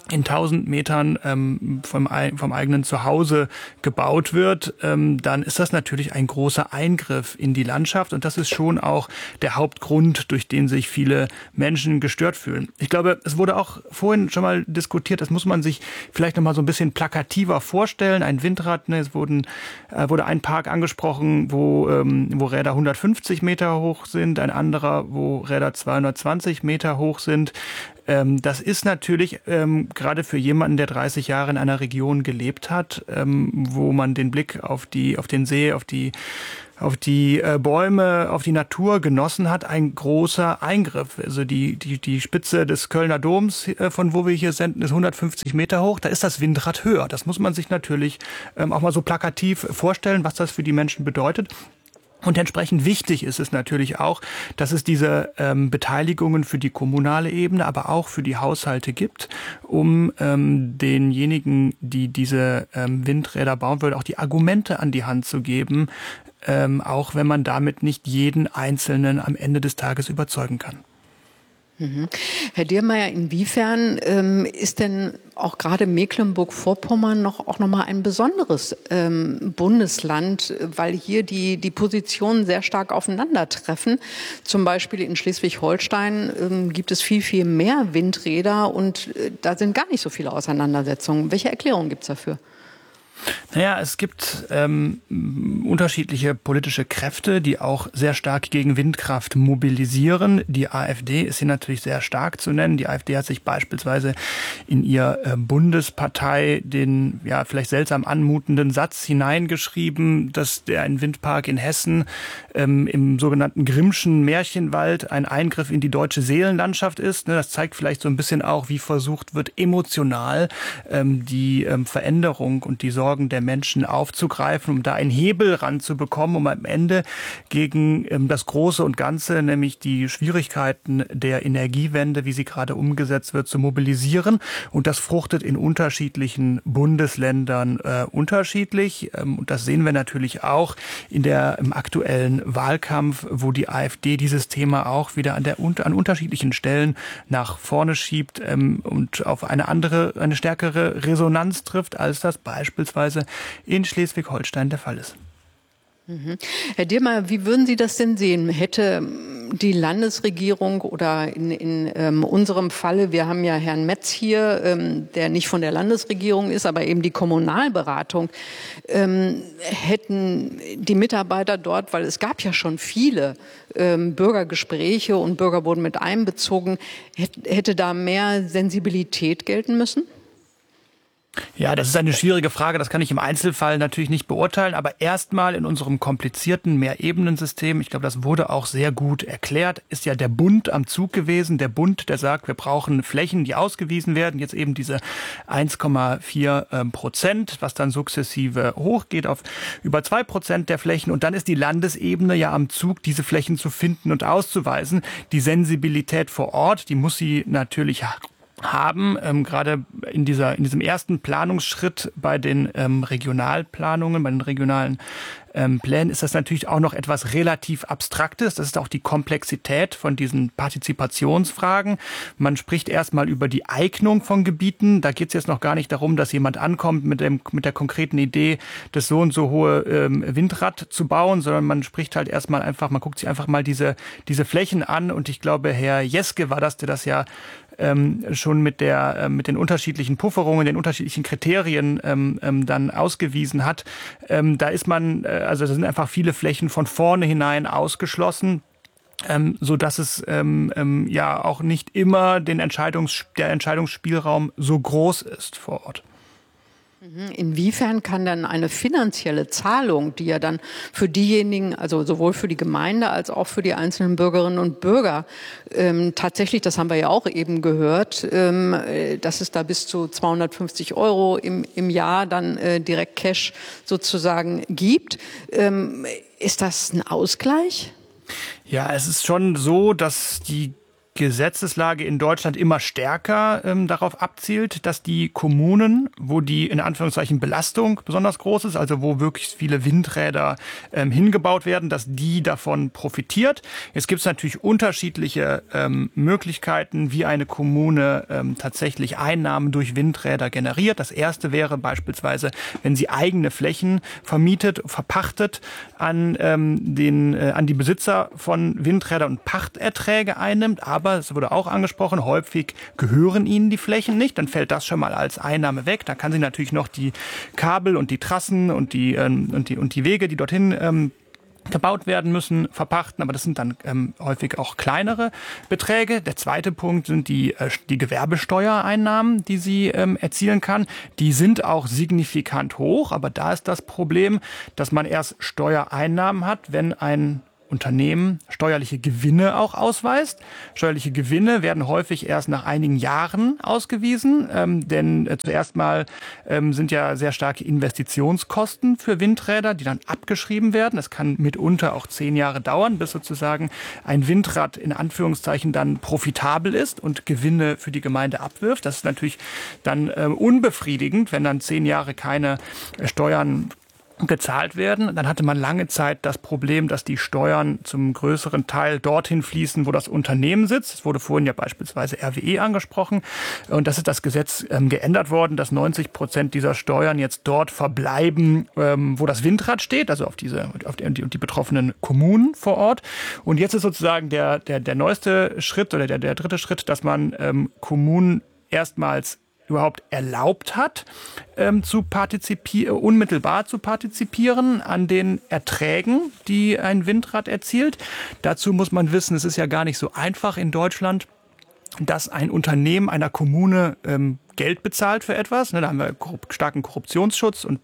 in tausend Metern ähm, vom, vom eigenen Zuhause gebaut wird, ähm, dann ist das natürlich ein großer Eingriff in die Landschaft. Und das ist schon auch der Hauptgrund, durch den sich viele Menschen gestört fühlen. Ich glaube, es wurde auch vorhin schon mal diskutiert, das muss man sich vielleicht noch mal so ein bisschen plakativer vorstellen. Ein Windrad, ne, es wurden, äh, wurde ein Park angesprochen, wo, ähm, wo Räder hundertfünfzig Meter hoch sind, ein anderer, wo Räder zweihundertzwanzig Meter hoch sind. Ähm, das ist natürlich ähm, gerade für jemanden, der dreißig Jahre in einer Region gelebt hat, ähm, wo man den Blick auf die, auf den See, auf die, auf die äh, Bäume, auf die Natur genossen hat, ein großer Eingriff. Also die, die, die Spitze des Kölner Doms, äh, von wo wir hier senden, ist hundertfünfzig Meter hoch. Da ist das Windrad höher. Das muss man sich natürlich ähm, auch mal so plakativ vorstellen, was das für die Menschen bedeutet. Und entsprechend wichtig ist es natürlich auch, dass es diese ähm, Beteiligungen für die kommunale Ebene, aber auch für die Haushalte gibt, um ähm, denjenigen, die diese ähm, Windräder bauen wollen, auch die Argumente an die Hand zu geben, ähm, auch wenn man damit nicht jeden Einzelnen am Ende des Tages überzeugen kann. Mhm. Herr Diermeier, inwiefern ähm, ist denn auch gerade Mecklenburg-Vorpommern noch auch noch mal ein besonderes ähm, Bundesland, weil hier die die Positionen sehr stark aufeinandertreffen. Zum Beispiel in Schleswig-Holstein ähm, gibt es viel viel mehr Windräder und äh, da sind gar nicht so viele Auseinandersetzungen. Welche Erklärung gibt es dafür? Naja, es gibt ähm, unterschiedliche politische Kräfte, die auch sehr stark gegen Windkraft mobilisieren. Die AfD ist hier natürlich sehr stark zu nennen. Die AfD hat sich beispielsweise in ihr äh, Bundespartei den ja vielleicht seltsam anmutenden Satz hineingeschrieben, dass der ein Windpark in Hessen ähm, im sogenannten Grimmschen Märchenwald ein Eingriff in die deutsche Seelenlandschaft ist. Ne, das zeigt vielleicht so ein bisschen auch, wie versucht wird, emotional ähm, die ähm, Veränderung und die Sorge der Menschen aufzugreifen, um da einen Hebel ranzubekommen, um am Ende gegen ähm, das Große und Ganze, nämlich die Schwierigkeiten der Energiewende, wie sie gerade umgesetzt wird, zu mobilisieren. Und das fruchtet in unterschiedlichen Bundesländern äh, unterschiedlich. Ähm, und das sehen wir natürlich auch in der, im aktuellen Wahlkampf, wo die AfD dieses Thema auch wieder an, der, an unterschiedlichen Stellen nach vorne schiebt ähm, und auf eine andere, eine stärkere Resonanz trifft, als das beispielsweise in Schleswig-Holstein der Fall ist. Mhm. Herr Diermeier, wie würden Sie das denn sehen? Hätte die Landesregierung oder in, in ähm, unserem Falle, wir haben ja Herrn Metz hier, ähm, der nicht von der Landesregierung ist, aber eben die Kommunalberatung, ähm, hätten die Mitarbeiter dort, weil es gab ja schon viele ähm, Bürgergespräche und Bürger wurden mit einbezogen, hätte, hätte da mehr Sensibilität gelten müssen? Ja, das ist eine schwierige Frage. Das kann ich im Einzelfall natürlich nicht beurteilen. Aber erstmal in unserem komplizierten Mehrebenensystem, ich glaube, das wurde auch sehr gut erklärt, ist ja der Bund am Zug gewesen. Der Bund, der sagt, wir brauchen Flächen, die ausgewiesen werden. Jetzt eben diese eins Komma vier Prozent, was dann sukzessive hochgeht auf über zwei Prozent der Flächen. Und dann ist die Landesebene ja am Zug, diese Flächen zu finden und auszuweisen. Die Sensibilität vor Ort, die muss sie natürlich haben, ähm, gerade in dieser in diesem ersten Planungsschritt bei den ähm, Regionalplanungen, bei den regionalen ähm, Plänen ist das natürlich auch noch etwas relativ Abstraktes. Das ist auch die Komplexität von diesen Partizipationsfragen. Man spricht erstmal über die Eignung von Gebieten. Da geht es jetzt noch gar nicht darum, dass jemand ankommt mit dem mit der konkreten Idee, das so und so hohe ähm, Windrad zu bauen, sondern man spricht halt erstmal einfach, man guckt sich einfach mal diese diese Flächen an. Und ich glaube, Herr Jeske war das, der das ja Ähm, schon mit der äh, mit den unterschiedlichen Pufferungen, den unterschiedlichen Kriterien ähm, ähm, dann ausgewiesen hat. Ähm, da ist man, äh, also da sind einfach viele Flächen von vorne hinein ausgeschlossen. Ähm, so dass es ähm, ähm, ja auch nicht immer den Entscheidungs der Entscheidungsspielraum so groß ist vor Ort. Inwiefern kann dann eine finanzielle Zahlung, die ja dann für diejenigen, also sowohl für die Gemeinde als auch für die einzelnen Bürgerinnen und Bürger ähm, tatsächlich, das haben wir ja auch eben gehört, ähm, dass es da bis zu zweihundertfünfzig Euro im, im Jahr dann äh, direkt Cash sozusagen gibt. Ähm, ist das ein Ausgleich? Ja, es ist schon so, dass die Gesetzeslage in Deutschland immer stärker ähm, darauf abzielt, dass die Kommunen, wo die in Anführungszeichen Belastung besonders groß ist, also wo wirklich viele Windräder ähm, hingebaut werden, dass die davon profitiert. Jetzt gibt es natürlich unterschiedliche ähm, Möglichkeiten, wie eine Kommune ähm, tatsächlich Einnahmen durch Windräder generiert. Das erste wäre beispielsweise, wenn sie eigene Flächen vermietet, verpachtet an, ähm, den, äh, an die Besitzer von Windrädern und Pachterträge einnimmt, aber es wurde auch angesprochen, häufig gehören ihnen die Flächen nicht. Dann fällt das schon mal als Einnahme weg. Da kann sie natürlich noch die Kabel und die Trassen und die, ähm, und die, und die Wege, die dorthin ähm, gebaut werden müssen, verpachten, aber das sind dann ähm, häufig auch kleinere Beträge. Der zweite Punkt sind die, äh, die Gewerbesteuereinnahmen, die sie ähm, erzielen kann. Die sind auch signifikant hoch, aber da ist das Problem, dass man erst Steuereinnahmen hat, wenn ein Unternehmen steuerliche Gewinne auch ausweist. Steuerliche Gewinne werden häufig erst nach einigen Jahren ausgewiesen, ähm, denn äh, zuerst mal ähm, sind ja sehr starke Investitionskosten für Windräder, die dann abgeschrieben werden. Das kann mitunter auch zehn Jahre dauern, bis sozusagen ein Windrad in Anführungszeichen dann profitabel ist und Gewinne für die Gemeinde abwirft. Das ist natürlich dann äh, unbefriedigend, wenn dann zehn Jahre keine äh, Steuern gezahlt werden. Dann hatte man lange Zeit das Problem, dass die Steuern zum größeren Teil dorthin fließen, wo das Unternehmen sitzt. Es wurde vorhin ja beispielsweise R W E angesprochen. Und das ist das Gesetz ähm, geändert worden, dass neunzig Prozent dieser Steuern jetzt dort verbleiben, ähm, wo das Windrad steht, also auf diese, auf die, die betroffenen Kommunen vor Ort. Und jetzt ist sozusagen der, der, der neueste Schritt oder der, der dritte Schritt, dass man ähm, Kommunen erstmals überhaupt erlaubt hat, ähm, zu partizipieren, unmittelbar zu partizipieren an den Erträgen, die ein Windrad erzielt. Dazu muss man wissen, es ist ja gar nicht so einfach in Deutschland, dass ein Unternehmen einer Kommune ähm, Geld bezahlt für etwas. Da haben wir korrup- starken Korruptionsschutz und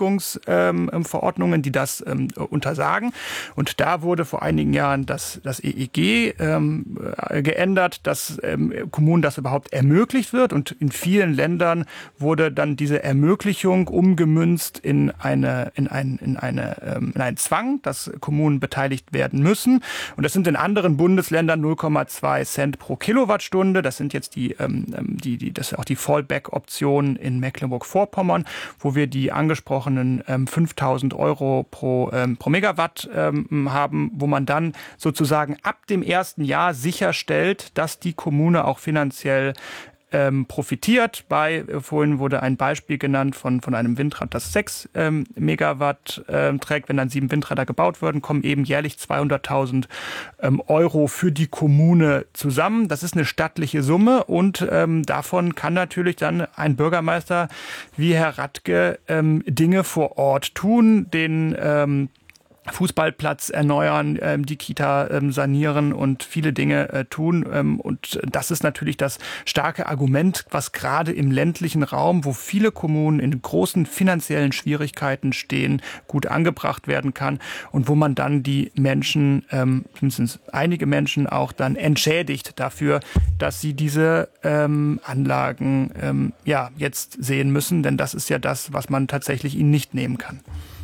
Beteiligungsverordnungen, ähm, die das ähm, untersagen. Und da wurde vor einigen Jahren das, das E E G ähm, geändert, dass ähm, Kommunen das überhaupt ermöglicht wird. Und in vielen Ländern wurde dann diese Ermöglichung umgemünzt in eine, in ein, in eine, ähm, in einen Zwang, dass Kommunen beteiligt werden müssen. Und das sind in anderen Bundesländern null Komma zwei Cent pro Kilowattstunde. Das sind jetzt die, ähm, die, die, das ist auch die Voll Fallback-Option in Mecklenburg-Vorpommern, wo wir die angesprochenen ähm, fünftausend Euro pro, ähm, pro Megawatt ähm, haben, wo man dann sozusagen ab dem ersten Jahr sicherstellt, dass die Kommune auch finanziell Ähm, profitiert. Bei, äh, vorhin wurde ein Beispiel genannt von, von einem Windrad, das sechs ähm, Megawatt äh, trägt. Wenn dann sieben Windräder gebaut werden, kommen eben jährlich zweihunderttausend ähm, Euro für die Kommune zusammen. Das ist eine stattliche Summe und ähm, davon kann natürlich dann ein Bürgermeister wie Herr Radke ähm, Dinge vor Ort tun, den ähm, Fußballplatz erneuern, ähm, die Kita ähm, sanieren und viele Dinge äh, tun. Ähm, und das ist natürlich das starke Argument, was gerade im ländlichen Raum, wo viele Kommunen in großen finanziellen Schwierigkeiten stehen, gut angebracht werden kann und wo man dann die Menschen, ähm, mindestens einige Menschen auch dann entschädigt dafür, dass sie diese ähm, Anlagen ähm, ja jetzt sehen müssen. Denn das ist ja das, was man tatsächlich ihnen nicht nehmen kann.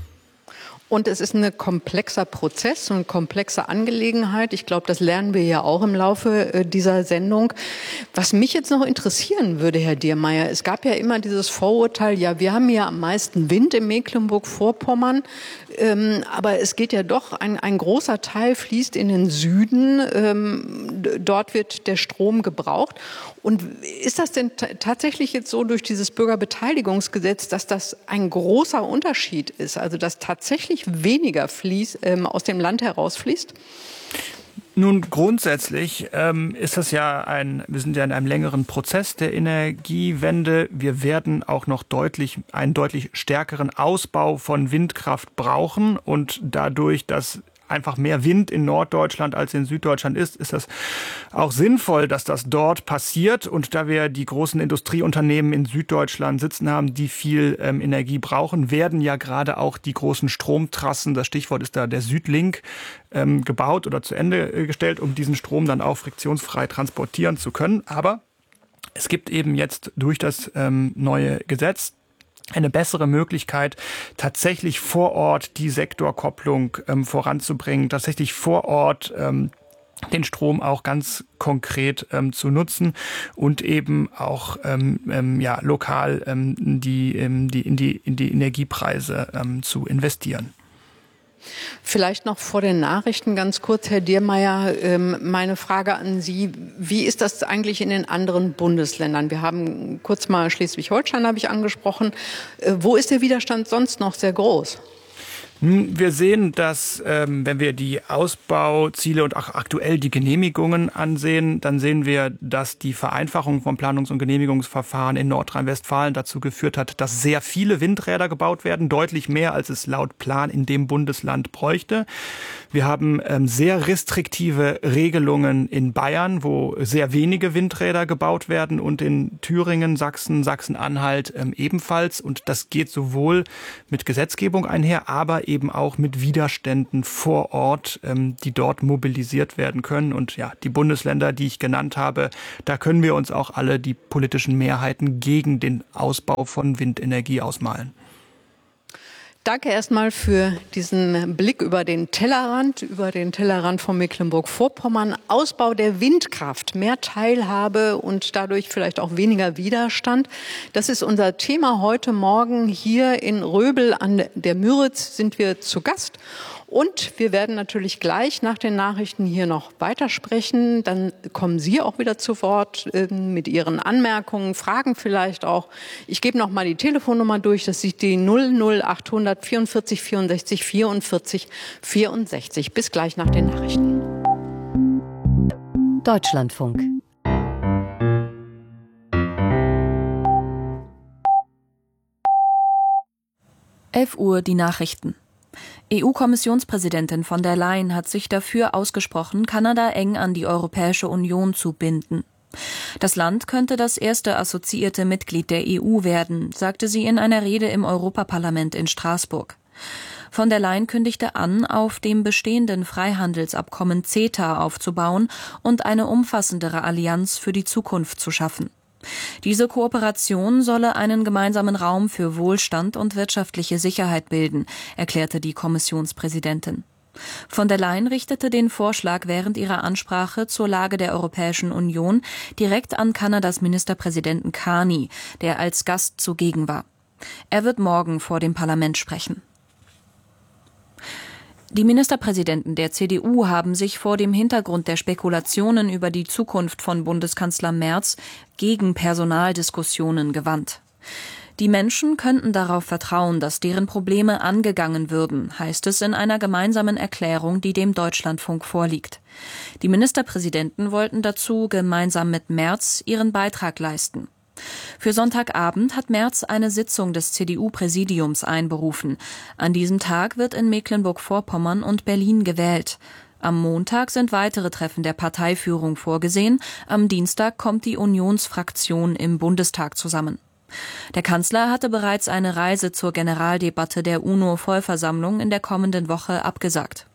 Und es ist ein komplexer Prozess und eine komplexe Angelegenheit. Ich glaube, das lernen wir ja auch im Laufe dieser Sendung. Was mich jetzt noch interessieren würde, Herr Diermeier, es gab ja immer dieses Vorurteil, ja, wir haben ja am meisten Wind in Mecklenburg-Vorpommern, ähm, aber es geht ja doch, ein, ein großer Teil fließt in den Süden. Ähm, dort wird der Strom gebraucht. Und ist das denn t- tatsächlich jetzt so durch dieses Bürgerbeteiligungsgesetz, dass das ein großer Unterschied ist? Also dass tatsächlich weniger fließ, ähm, aus dem Land herausfließt? Nun, grundsätzlich ähm, ist das ja ein, wir sind ja in einem längeren Prozess der Energiewende. Wir werden auch noch deutlich, einen deutlich stärkeren Ausbau von Windkraft brauchen und dadurch, dass einfach mehr Wind in Norddeutschland als in Süddeutschland ist, ist das auch sinnvoll, dass das dort passiert. Und da wir die großen Industrieunternehmen in Süddeutschland sitzen haben, die viel ähm, Energie brauchen, werden ja gerade auch die großen Stromtrassen, das Stichwort ist da der Südlink, ähm, gebaut oder zu Ende äh, gestellt, um diesen Strom dann auch friktionsfrei transportieren zu können. Aber es gibt eben jetzt durch das ähm, neue Gesetz eine bessere Möglichkeit, tatsächlich vor Ort die Sektorkopplung ähm, voranzubringen, tatsächlich vor Ort ähm, den Strom auch ganz konkret ähm, zu nutzen und eben auch ähm, ähm, ja, lokal ähm, die, ähm, die, in, die, in die Energiepreise ähm, zu investieren. Vielleicht noch vor den Nachrichten ganz kurz, Herr Diermeier, ähm, meine Frage an Sie. Wie ist das eigentlich in den anderen Bundesländern? Wir haben kurz mal Schleswig-Holstein habe ich angesprochen. Äh, wo ist der Widerstand sonst noch sehr groß? Wir sehen, dass, ähm, wenn wir die Ausbauziele und auch aktuell die Genehmigungen ansehen, dann sehen wir, dass die Vereinfachung von Planungs- und Genehmigungsverfahren in Nordrhein-Westfalen dazu geführt hat, dass sehr viele Windräder gebaut werden, deutlich mehr, als es laut Plan in dem Bundesland bräuchte. Wir haben ähm, sehr restriktive Regelungen in Bayern, wo sehr wenige Windräder gebaut werden, und in Thüringen, Sachsen, Sachsen-Anhalt ähm, ebenfalls. Und das geht sowohl mit Gesetzgebung einher, aber eben auch mit Widerständen vor Ort, ähm, die dort mobilisiert werden können. Und ja, die Bundesländer, die ich genannt habe, da können wir uns auch alle die politischen Mehrheiten gegen den Ausbau von Windenergie ausmalen. Danke erstmal für diesen Blick über den Tellerrand, über den Tellerrand von Mecklenburg-Vorpommern. Ausbau der Windkraft, mehr Teilhabe und dadurch vielleicht auch weniger Widerstand. Das ist unser Thema heute Morgen. Hier in Röbel an der Müritz sind wir zu Gast. Und wir werden natürlich gleich nach den Nachrichten hier noch weitersprechen. Dann kommen Sie auch wieder zu Wort äh, mit Ihren Anmerkungen, Fragen vielleicht auch. Ich gebe noch mal die Telefonnummer durch. Das ist die null null achthundert vierundvierzig vierundsechzig vierundvierzig vierundsechzig. Bis gleich nach den Nachrichten. Deutschlandfunk. elf Uhr die Nachrichten. E U-Kommissionspräsidentin von der Leyen hat sich dafür ausgesprochen, Kanada eng an die Europäische Union zu binden. Das Land könnte das erste assoziierte Mitglied der E U werden, sagte sie in einer Rede im Europaparlament in Straßburg. Von der Leyen kündigte an, auf dem bestehenden Freihandelsabkommen CETA aufzubauen und eine umfassendere Allianz für die Zukunft zu schaffen. Diese Kooperation solle einen gemeinsamen Raum für Wohlstand und wirtschaftliche Sicherheit bilden, erklärte die Kommissionspräsidentin. Von der Leyen richtete den Vorschlag während ihrer Ansprache zur Lage der Europäischen Union direkt an Kanadas Ministerpräsidenten Carney, der als Gast zugegen war. Er wird morgen vor dem Parlament sprechen. Die Ministerpräsidenten der C D U haben sich vor dem Hintergrund der Spekulationen über die Zukunft von Bundeskanzler Merz gegen Personaldiskussionen gewandt. Die Menschen könnten darauf vertrauen, dass deren Probleme angegangen würden, heißt es in einer gemeinsamen Erklärung, die dem Deutschlandfunk vorliegt. Die Ministerpräsidenten wollten dazu gemeinsam mit Merz ihren Beitrag leisten. Für Sonntagabend hat Merz eine Sitzung des C D U-Präsidiums einberufen. An diesem Tag wird in Mecklenburg-Vorpommern und Berlin gewählt. Am Montag sind weitere Treffen der Parteiführung vorgesehen. Am Dienstag kommt die Unionsfraktion im Bundestag zusammen. Der Kanzler hatte bereits eine Reise zur Generaldebatte der UNO-Vollversammlung in der kommenden Woche abgesagt.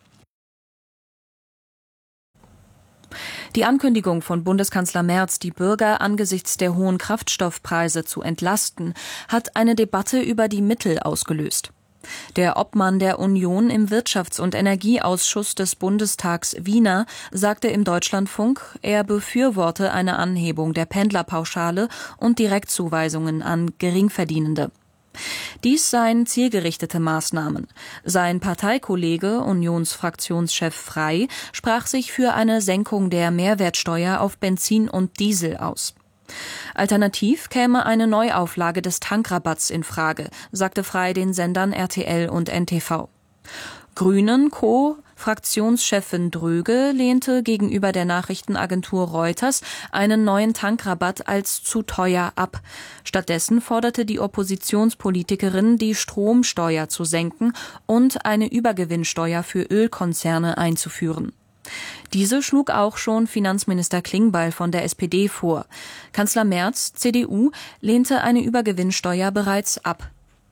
Die Ankündigung von Bundeskanzler Merz, die Bürger angesichts der hohen Kraftstoffpreise zu entlasten, hat eine Debatte über die Mittel ausgelöst. Der Obmann der Union im Wirtschafts- und Energieausschuss des Bundestags Wiener sagte im Deutschlandfunk, er befürworte eine Anhebung der Pendlerpauschale und Direktzuweisungen an Geringverdienende. Dies seien zielgerichtete Maßnahmen. Sein Parteikollege, Unionsfraktionschef Frey, sprach sich für eine Senkung der Mehrwertsteuer auf Benzin und Diesel aus. Alternativ käme eine Neuauflage des Tankrabatts in Frage, sagte Frey den Sendern R T L und N T V. Grünen Co-Fraktionschefin Dröge lehnte gegenüber der Nachrichtenagentur Reuters einen neuen Tankrabatt als zu teuer ab. Stattdessen forderte die Oppositionspolitikerin, die Stromsteuer zu senken und eine Übergewinnsteuer für Ölkonzerne einzuführen. Diese schlug auch schon Finanzminister Klingbeil von der S P D vor. Kanzler Merz, C D U, lehnte eine Übergewinnsteuer bereits ab.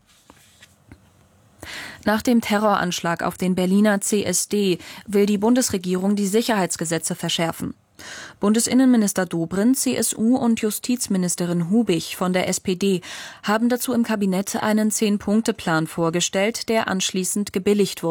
Nach dem Terroranschlag auf den Berliner C S D will die Bundesregierung die Sicherheitsgesetze verschärfen. Bundesinnenminister Dobrindt, C S U und Justizministerin Hubich von der S P D haben dazu im Kabinett einen Zehn-Punkte-Plan vorgestellt, der anschließend gebilligt wurde.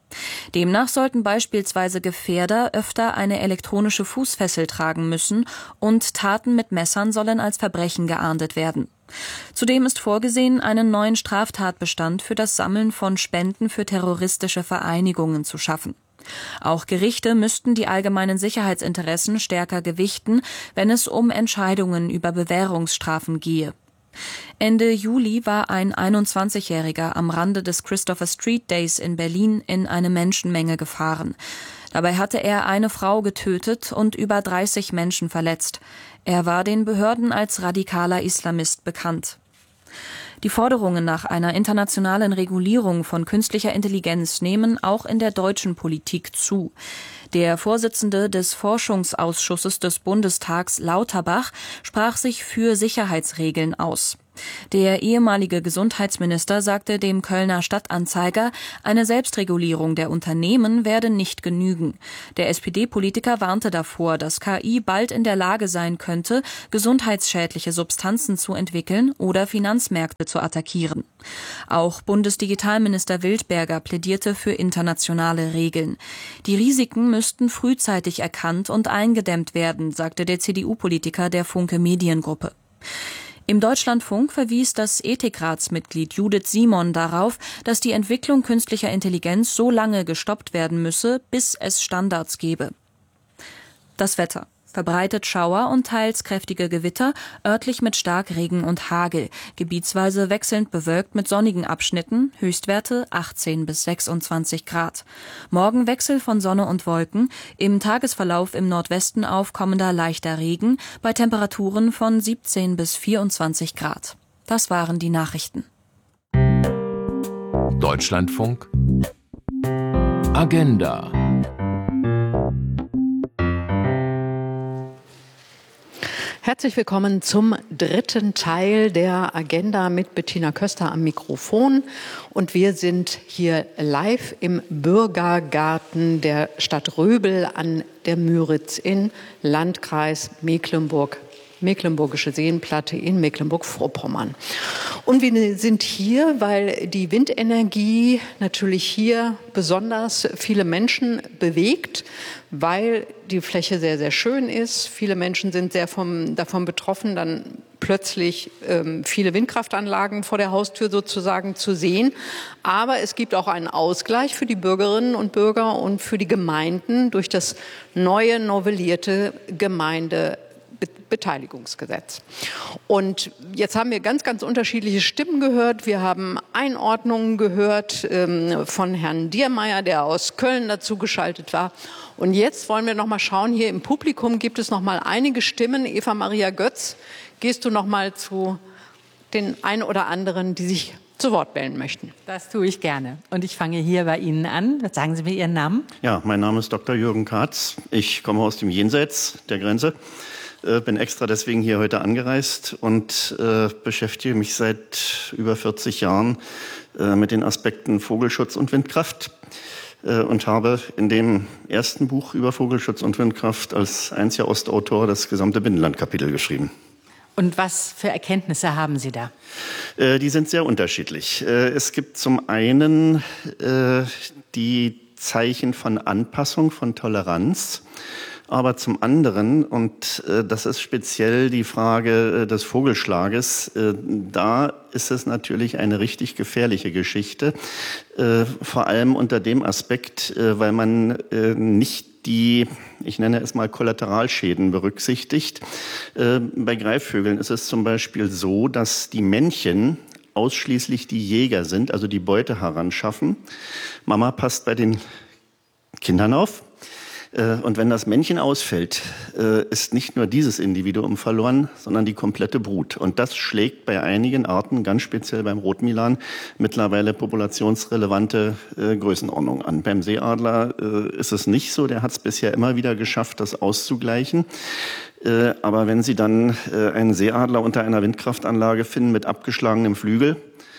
Demnach sollten beispielsweise Gefährder öfter eine elektronische Fußfessel tragen müssen und Taten mit Messern sollen als Verbrechen geahndet werden. Zudem ist vorgesehen, einen neuen Straftatbestand für das Sammeln von Spenden für terroristische Vereinigungen zu schaffen. Auch Gerichte müssten die allgemeinen Sicherheitsinteressen stärker gewichten, wenn es um Entscheidungen über Bewährungsstrafen gehe. Ende Juli war ein einundzwanzigjähriger am Rande des Christopher Street Days in Berlin in eine Menschenmenge gefahren. Dabei hatte er eine Frau getötet und über dreißig Menschen verletzt. Er war den Behörden als radikaler Islamist bekannt. Die Forderungen nach einer internationalen Regulierung von künstlicher Intelligenz nehmen auch in der deutschen Politik zu. Der Vorsitzende des Forschungsausschusses des Bundestags, Lauterbach, sprach sich für Sicherheitsregeln aus. Der ehemalige Gesundheitsminister sagte dem Kölner Stadtanzeiger, eine Selbstregulierung der Unternehmen werde nicht genügen. Der S P D-Politiker warnte davor, dass K I bald in der Lage sein könnte, gesundheitsschädliche Substanzen zu entwickeln oder Finanzmärkte zu attackieren. Auch Bundesdigitalminister Wildberger plädierte für internationale Regeln. Die Risiken müssten frühzeitig erkannt und eingedämmt werden, sagte der C D U-Politiker der Funke Mediengruppe. Im Deutschlandfunk verwies das Ethikratsmitglied Judith Simon darauf, dass die Entwicklung künstlicher Intelligenz so lange gestoppt werden müsse, bis es Standards gebe. Das Wetter. Verbreitet Schauer und teils kräftige Gewitter, örtlich mit Starkregen und Hagel, gebietsweise wechselnd bewölkt mit sonnigen Abschnitten, Höchstwerte achtzehn bis sechsundzwanzig Grad. Morgen Wechsel von Sonne und Wolken, im Tagesverlauf im Nordwesten aufkommender leichter Regen, bei Temperaturen von siebzehn bis vierundzwanzig Grad. Das waren die Nachrichten. Deutschlandfunk Agenda. Herzlich willkommen zum dritten Teil der Agenda mit Bettina Köster am Mikrofon. Und wir sind hier live im Bürgergarten der Stadt Röbel an der Müritz in Landkreis Mecklenburg. Mecklenburgische Seenplatte in Mecklenburg-Vorpommern. Und wir sind hier, weil die Windenergie natürlich hier besonders viele Menschen bewegt, weil die Fläche sehr, sehr schön ist. Viele Menschen sind sehr vom, davon betroffen, dann plötzlich ähm, viele Windkraftanlagen vor der Haustür sozusagen zu sehen. Aber es gibt auch einen Ausgleich für die Bürgerinnen und Bürger und für die Gemeinden durch das neue novellierte Gemeinde Beteiligungsgesetz. Und jetzt haben wir ganz, ganz unterschiedliche Stimmen gehört. Wir haben Einordnungen gehört ähm, von Herrn Diermeier, der aus Köln dazu geschaltet war. Und jetzt wollen wir noch mal schauen, hier im Publikum gibt es noch mal einige Stimmen. Eva Maria Götz, gehst du noch mal zu den ein oder anderen, die sich zu Wort melden möchten? Das tue ich gerne. Und ich fange hier bei Ihnen an. Sagen Sie mir Ihren Namen. Ja, mein Name ist Doktor Jürgen Katz. Ich komme aus dem Jenseits der Grenze. Äh, bin extra deswegen hier heute angereist und äh, beschäftige mich seit über vierzig Jahren äh, mit den Aspekten Vogelschutz und Windkraft äh, und habe in dem ersten Buch über Vogelschutz und Windkraft als einziger Ostautor das gesamte Binnenlandkapitel geschrieben. Und was für Erkenntnisse haben Sie da? Äh, die sind sehr unterschiedlich. Äh, es gibt zum einen äh, die Zeichen von Anpassung, von Toleranz. Aber zum anderen, und äh, das ist speziell die Frage äh, des Vogelschlages, äh, da ist es natürlich eine richtig gefährliche Geschichte, äh, vor allem unter dem Aspekt, äh, weil man äh, nicht die, ich nenne es mal Kollateralschäden berücksichtigt. Äh, bei Greifvögeln ist es zum Beispiel so, dass die Männchen ausschließlich die Jäger sind, also die Beute heranschaffen. Mama passt bei den Kindern auf. Und wenn das Männchen ausfällt, ist nicht nur dieses Individuum verloren, sondern die komplette Brut. Und das schlägt bei einigen Arten, ganz speziell beim Rotmilan, mittlerweile populationsrelevante Größenordnung an. Beim Seeadler ist es nicht so, der hat es bisher immer wieder geschafft, das auszugleichen. Aber wenn Sie dann einen Seeadler unter einer Windkraftanlage finden mit abgeschlagenem Flügel,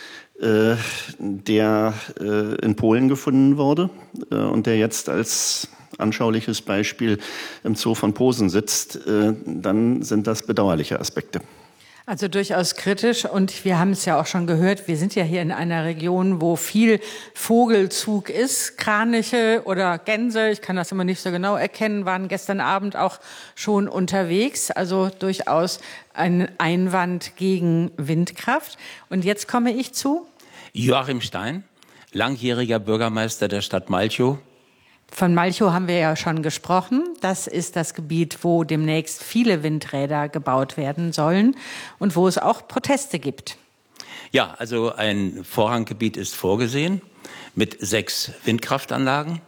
der in Polen gefunden wurde und der jetzt als anschauliches Beispiel im Zoo von Posen sitzt, dann sind das bedauerliche Aspekte. Also durchaus kritisch, und wir haben es ja auch schon gehört, wir sind ja hier in einer Region, wo viel Vogelzug ist. Kraniche oder Gänse, ich kann das immer nicht so genau erkennen, waren gestern Abend auch schon unterwegs. Also durchaus ein Einwand gegen Windkraft. Und jetzt komme ich zu Joachim Stein, langjähriger Bürgermeister der Stadt Malchow. Von Malchow haben wir ja schon gesprochen. Das ist das Gebiet, wo demnächst viele Windräder gebaut werden sollen und wo es auch Proteste gibt. Ja, also ein Vorranggebiet ist vorgesehen mit sechs Windkraftanlagen.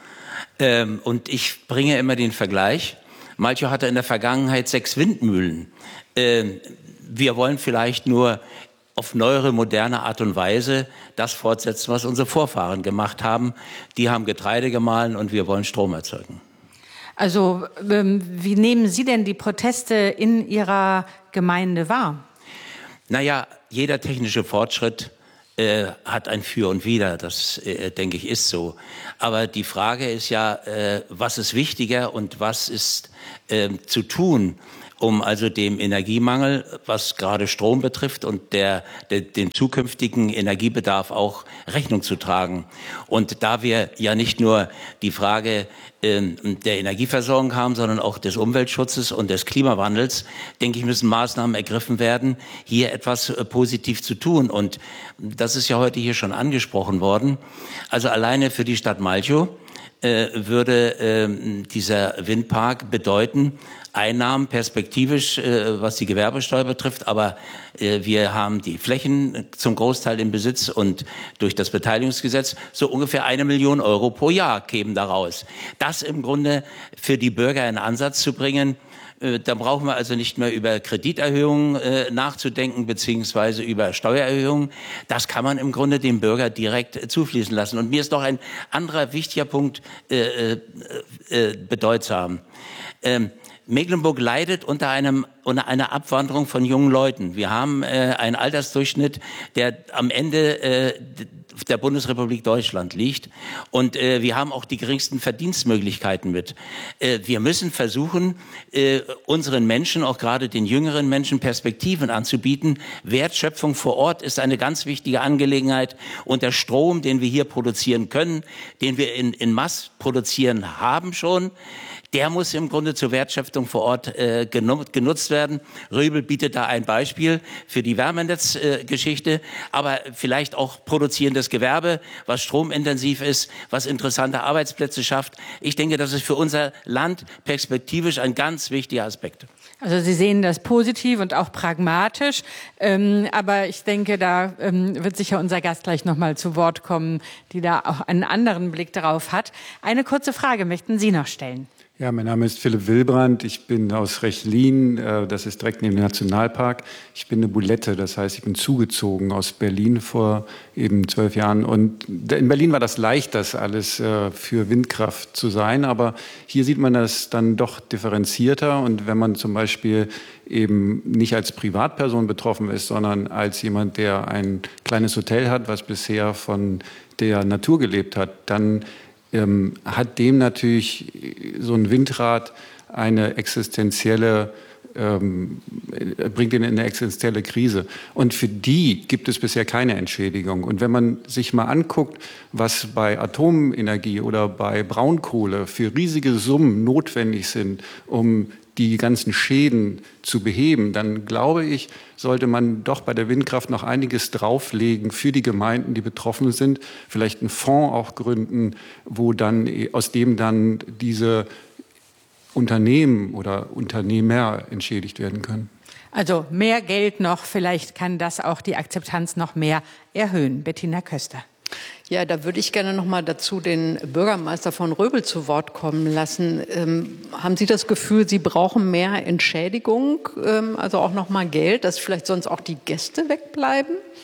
Ähm, und ich bringe immer den Vergleich. Malchow hatte in der Vergangenheit sechs Windmühlen. Ähm, wir wollen vielleicht nur auf neuere, moderne Art und Weise das fortsetzen, was unsere Vorfahren gemacht haben. Die haben Getreide gemahlen und wir wollen Strom erzeugen. Also ähm, wie nehmen Sie denn die Proteste in Ihrer Gemeinde wahr? Naja, jeder technische Fortschritt äh, hat ein Für und Wider, das äh, denke ich ist so. Aber die Frage ist ja, äh, was ist wichtiger und was ist äh, zu tun, um also dem Energiemangel, was gerade Strom betrifft, und der, der, dem zukünftigen Energiebedarf auch Rechnung zu tragen. Und da wir ja nicht nur die Frage äh, der Energieversorgung haben, sondern auch des Umweltschutzes und des Klimawandels, denke ich, müssen Maßnahmen ergriffen werden, hier etwas äh, positiv zu tun. Und das ist ja heute hier schon angesprochen worden. Also alleine für die Stadt Malchow äh, würde äh, dieser Windpark bedeuten, Einnahmen perspektivisch, äh, was die Gewerbesteuer betrifft, aber äh, wir haben die Flächen zum Großteil im Besitz und durch das Beteiligungsgesetz so ungefähr eine Million Euro pro Jahr kämen daraus. Das im Grunde für die Bürger in Ansatz zu bringen, äh, da brauchen wir also nicht mehr über Krediterhöhungen äh, nachzudenken beziehungsweise über Steuererhöhungen. Das kann man im Grunde dem Bürger direkt äh, zufließen lassen. Und mir ist noch ein anderer wichtiger Punkt äh, äh, äh, bedeutsam. Ähm, Mecklenburg leidet unter einem unter einer Abwanderung von jungen Leuten. Wir haben äh, einen Altersdurchschnitt, der am Ende äh, der Bundesrepublik Deutschland liegt, und äh, wir haben auch die geringsten Verdienstmöglichkeiten mit. Äh, wir müssen versuchen, äh, unseren Menschen, auch gerade den jüngeren Menschen, Perspektiven anzubieten. Wertschöpfung vor Ort ist eine ganz wichtige Angelegenheit, und der Strom, den wir hier produzieren können, den wir in, in Masse produzieren haben schon, der muss im Grunde zur Wertschöpfung vor Ort äh, genutzt werden. Röbel bietet da ein Beispiel für die Wärmenetzgeschichte, äh, aber vielleicht auch produzierendes Gewerbe, was stromintensiv ist, was interessante Arbeitsplätze schafft. Ich denke, das ist für unser Land perspektivisch ein ganz wichtiger Aspekt. Also Sie sehen das positiv und auch pragmatisch, ähm, aber ich denke, da ähm, wird sicher unser Gast gleich noch mal zu Wort kommen, die da auch einen anderen Blick darauf hat. Eine kurze Frage möchten Sie noch stellen. Ja, mein Name ist Philipp Wilbrand. Ich bin aus Rechlin, das ist direkt neben dem Nationalpark. Ich bin eine Bulette, das heißt, ich bin zugezogen aus Berlin vor eben zwölf Jahren. Und in Berlin war das leicht, das alles für Windkraft zu sein. Aber hier sieht man das dann doch differenzierter. Und wenn man zum Beispiel eben nicht als Privatperson betroffen ist, sondern als jemand, der ein kleines Hotel hat, was bisher von der Natur gelebt hat, dann Ähm, hat dem natürlich so ein Windrad eine existenzielle, ähm, bringt ihn in eine existenzielle Krise. Und für die gibt es bisher keine Entschädigung. Und wenn man sich mal anguckt, was bei Atomenergie oder bei Braunkohle für riesige Summen notwendig sind, um die ganzen Schäden zu beheben, dann glaube ich, sollte man doch bei der Windkraft noch einiges drauflegen für die Gemeinden, die betroffen sind. Vielleicht einen Fonds auch gründen, wo dann, aus dem dann diese Unternehmen oder Unternehmer entschädigt werden können. Also mehr Geld noch, vielleicht kann das auch die Akzeptanz noch mehr erhöhen. Bettina Köster. Ja, da würde ich gerne noch mal dazu den Bürgermeister von Röbel zu Wort kommen lassen. Ähm, haben Sie das Gefühl, Sie brauchen mehr Entschädigung, ähm, also auch noch mal Geld, dass vielleicht sonst auch die Gäste wegbleiben?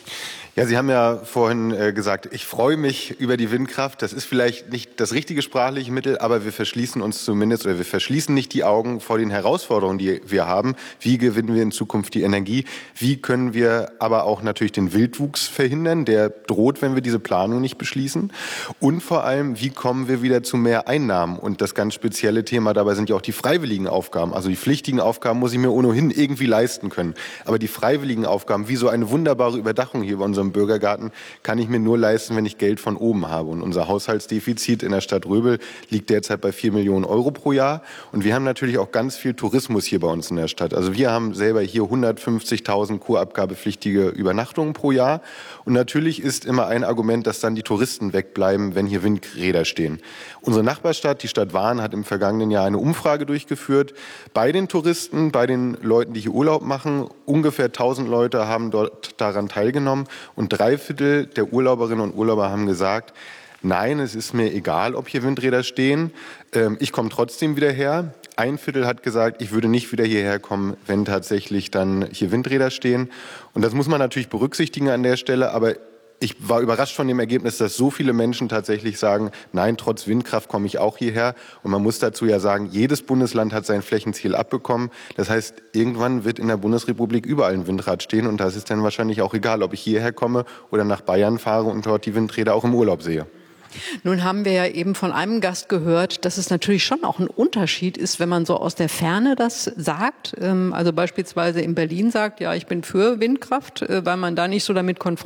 Ja, Sie haben ja vorhin äh, gesagt, ich freue mich über die Windkraft. Das ist vielleicht nicht das richtige sprachliche Mittel, aber wir verschließen uns zumindest oder wir verschließen nicht die Augen vor den Herausforderungen, die wir haben. Wie gewinnen wir in Zukunft die Energie? Wie können wir aber auch natürlich den Wildwuchs verhindern? Der droht, wenn wir diese Planung nicht beschließen. Und vor allem, wie kommen wir wieder zu mehr Einnahmen? Und das ganz spezielle Thema dabei sind ja auch die freiwilligen Aufgaben. Also die pflichtigen Aufgaben muss ich mir ohnehin irgendwie leisten können. Aber die freiwilligen Aufgaben, wie so eine wunderbare Überdachung hier bei unserem Bürgergarten, kann ich mir nur leisten, wenn ich Geld von oben habe. Und unser Haushaltsdefizit in der Stadt Röbel liegt derzeit bei vier Millionen Euro pro Jahr. Und wir haben natürlich auch ganz viel Tourismus hier bei uns in der Stadt. Also wir haben selber hier hundertfünfzigtausend kurabgabepflichtige Übernachtungen pro Jahr. Und natürlich ist immer ein Argument, dass dann die Touristen wegbleiben, wenn hier Windräder stehen. Unsere Nachbarstadt, die Stadt Wahn, hat im vergangenen Jahr eine Umfrage durchgeführt. Bei den Touristen, bei den Leuten, die hier Urlaub machen, ungefähr tausend Leute haben dort daran teilgenommen. Und drei Viertel der Urlauberinnen und Urlauber haben gesagt, nein, es ist mir egal, ob hier Windräder stehen. Ähm, ich komme trotzdem wieder her. Ein Viertel hat gesagt, ich würde nicht wieder hierher kommen, wenn tatsächlich dann hier Windräder stehen. Und das muss man natürlich berücksichtigen an der Stelle. Aber ich war überrascht von dem Ergebnis, dass so viele Menschen tatsächlich sagen, nein, trotz Windkraft komme ich auch hierher. Und man muss dazu ja sagen, jedes Bundesland hat sein Flächenziel abbekommen. Das heißt, irgendwann wird in der Bundesrepublik überall ein Windrad stehen. Und das ist dann wahrscheinlich auch egal, ob ich hierher komme oder nach Bayern fahre und dort die Windräder auch im Urlaub sehe. Nun haben wir ja eben von einem Gast gehört, dass es natürlich schon auch ein Unterschied ist, wenn man so aus der Ferne das sagt. Also beispielsweise in Berlin sagt, ja, ich bin für Windkraft, weil man da nicht so damit konfrontiert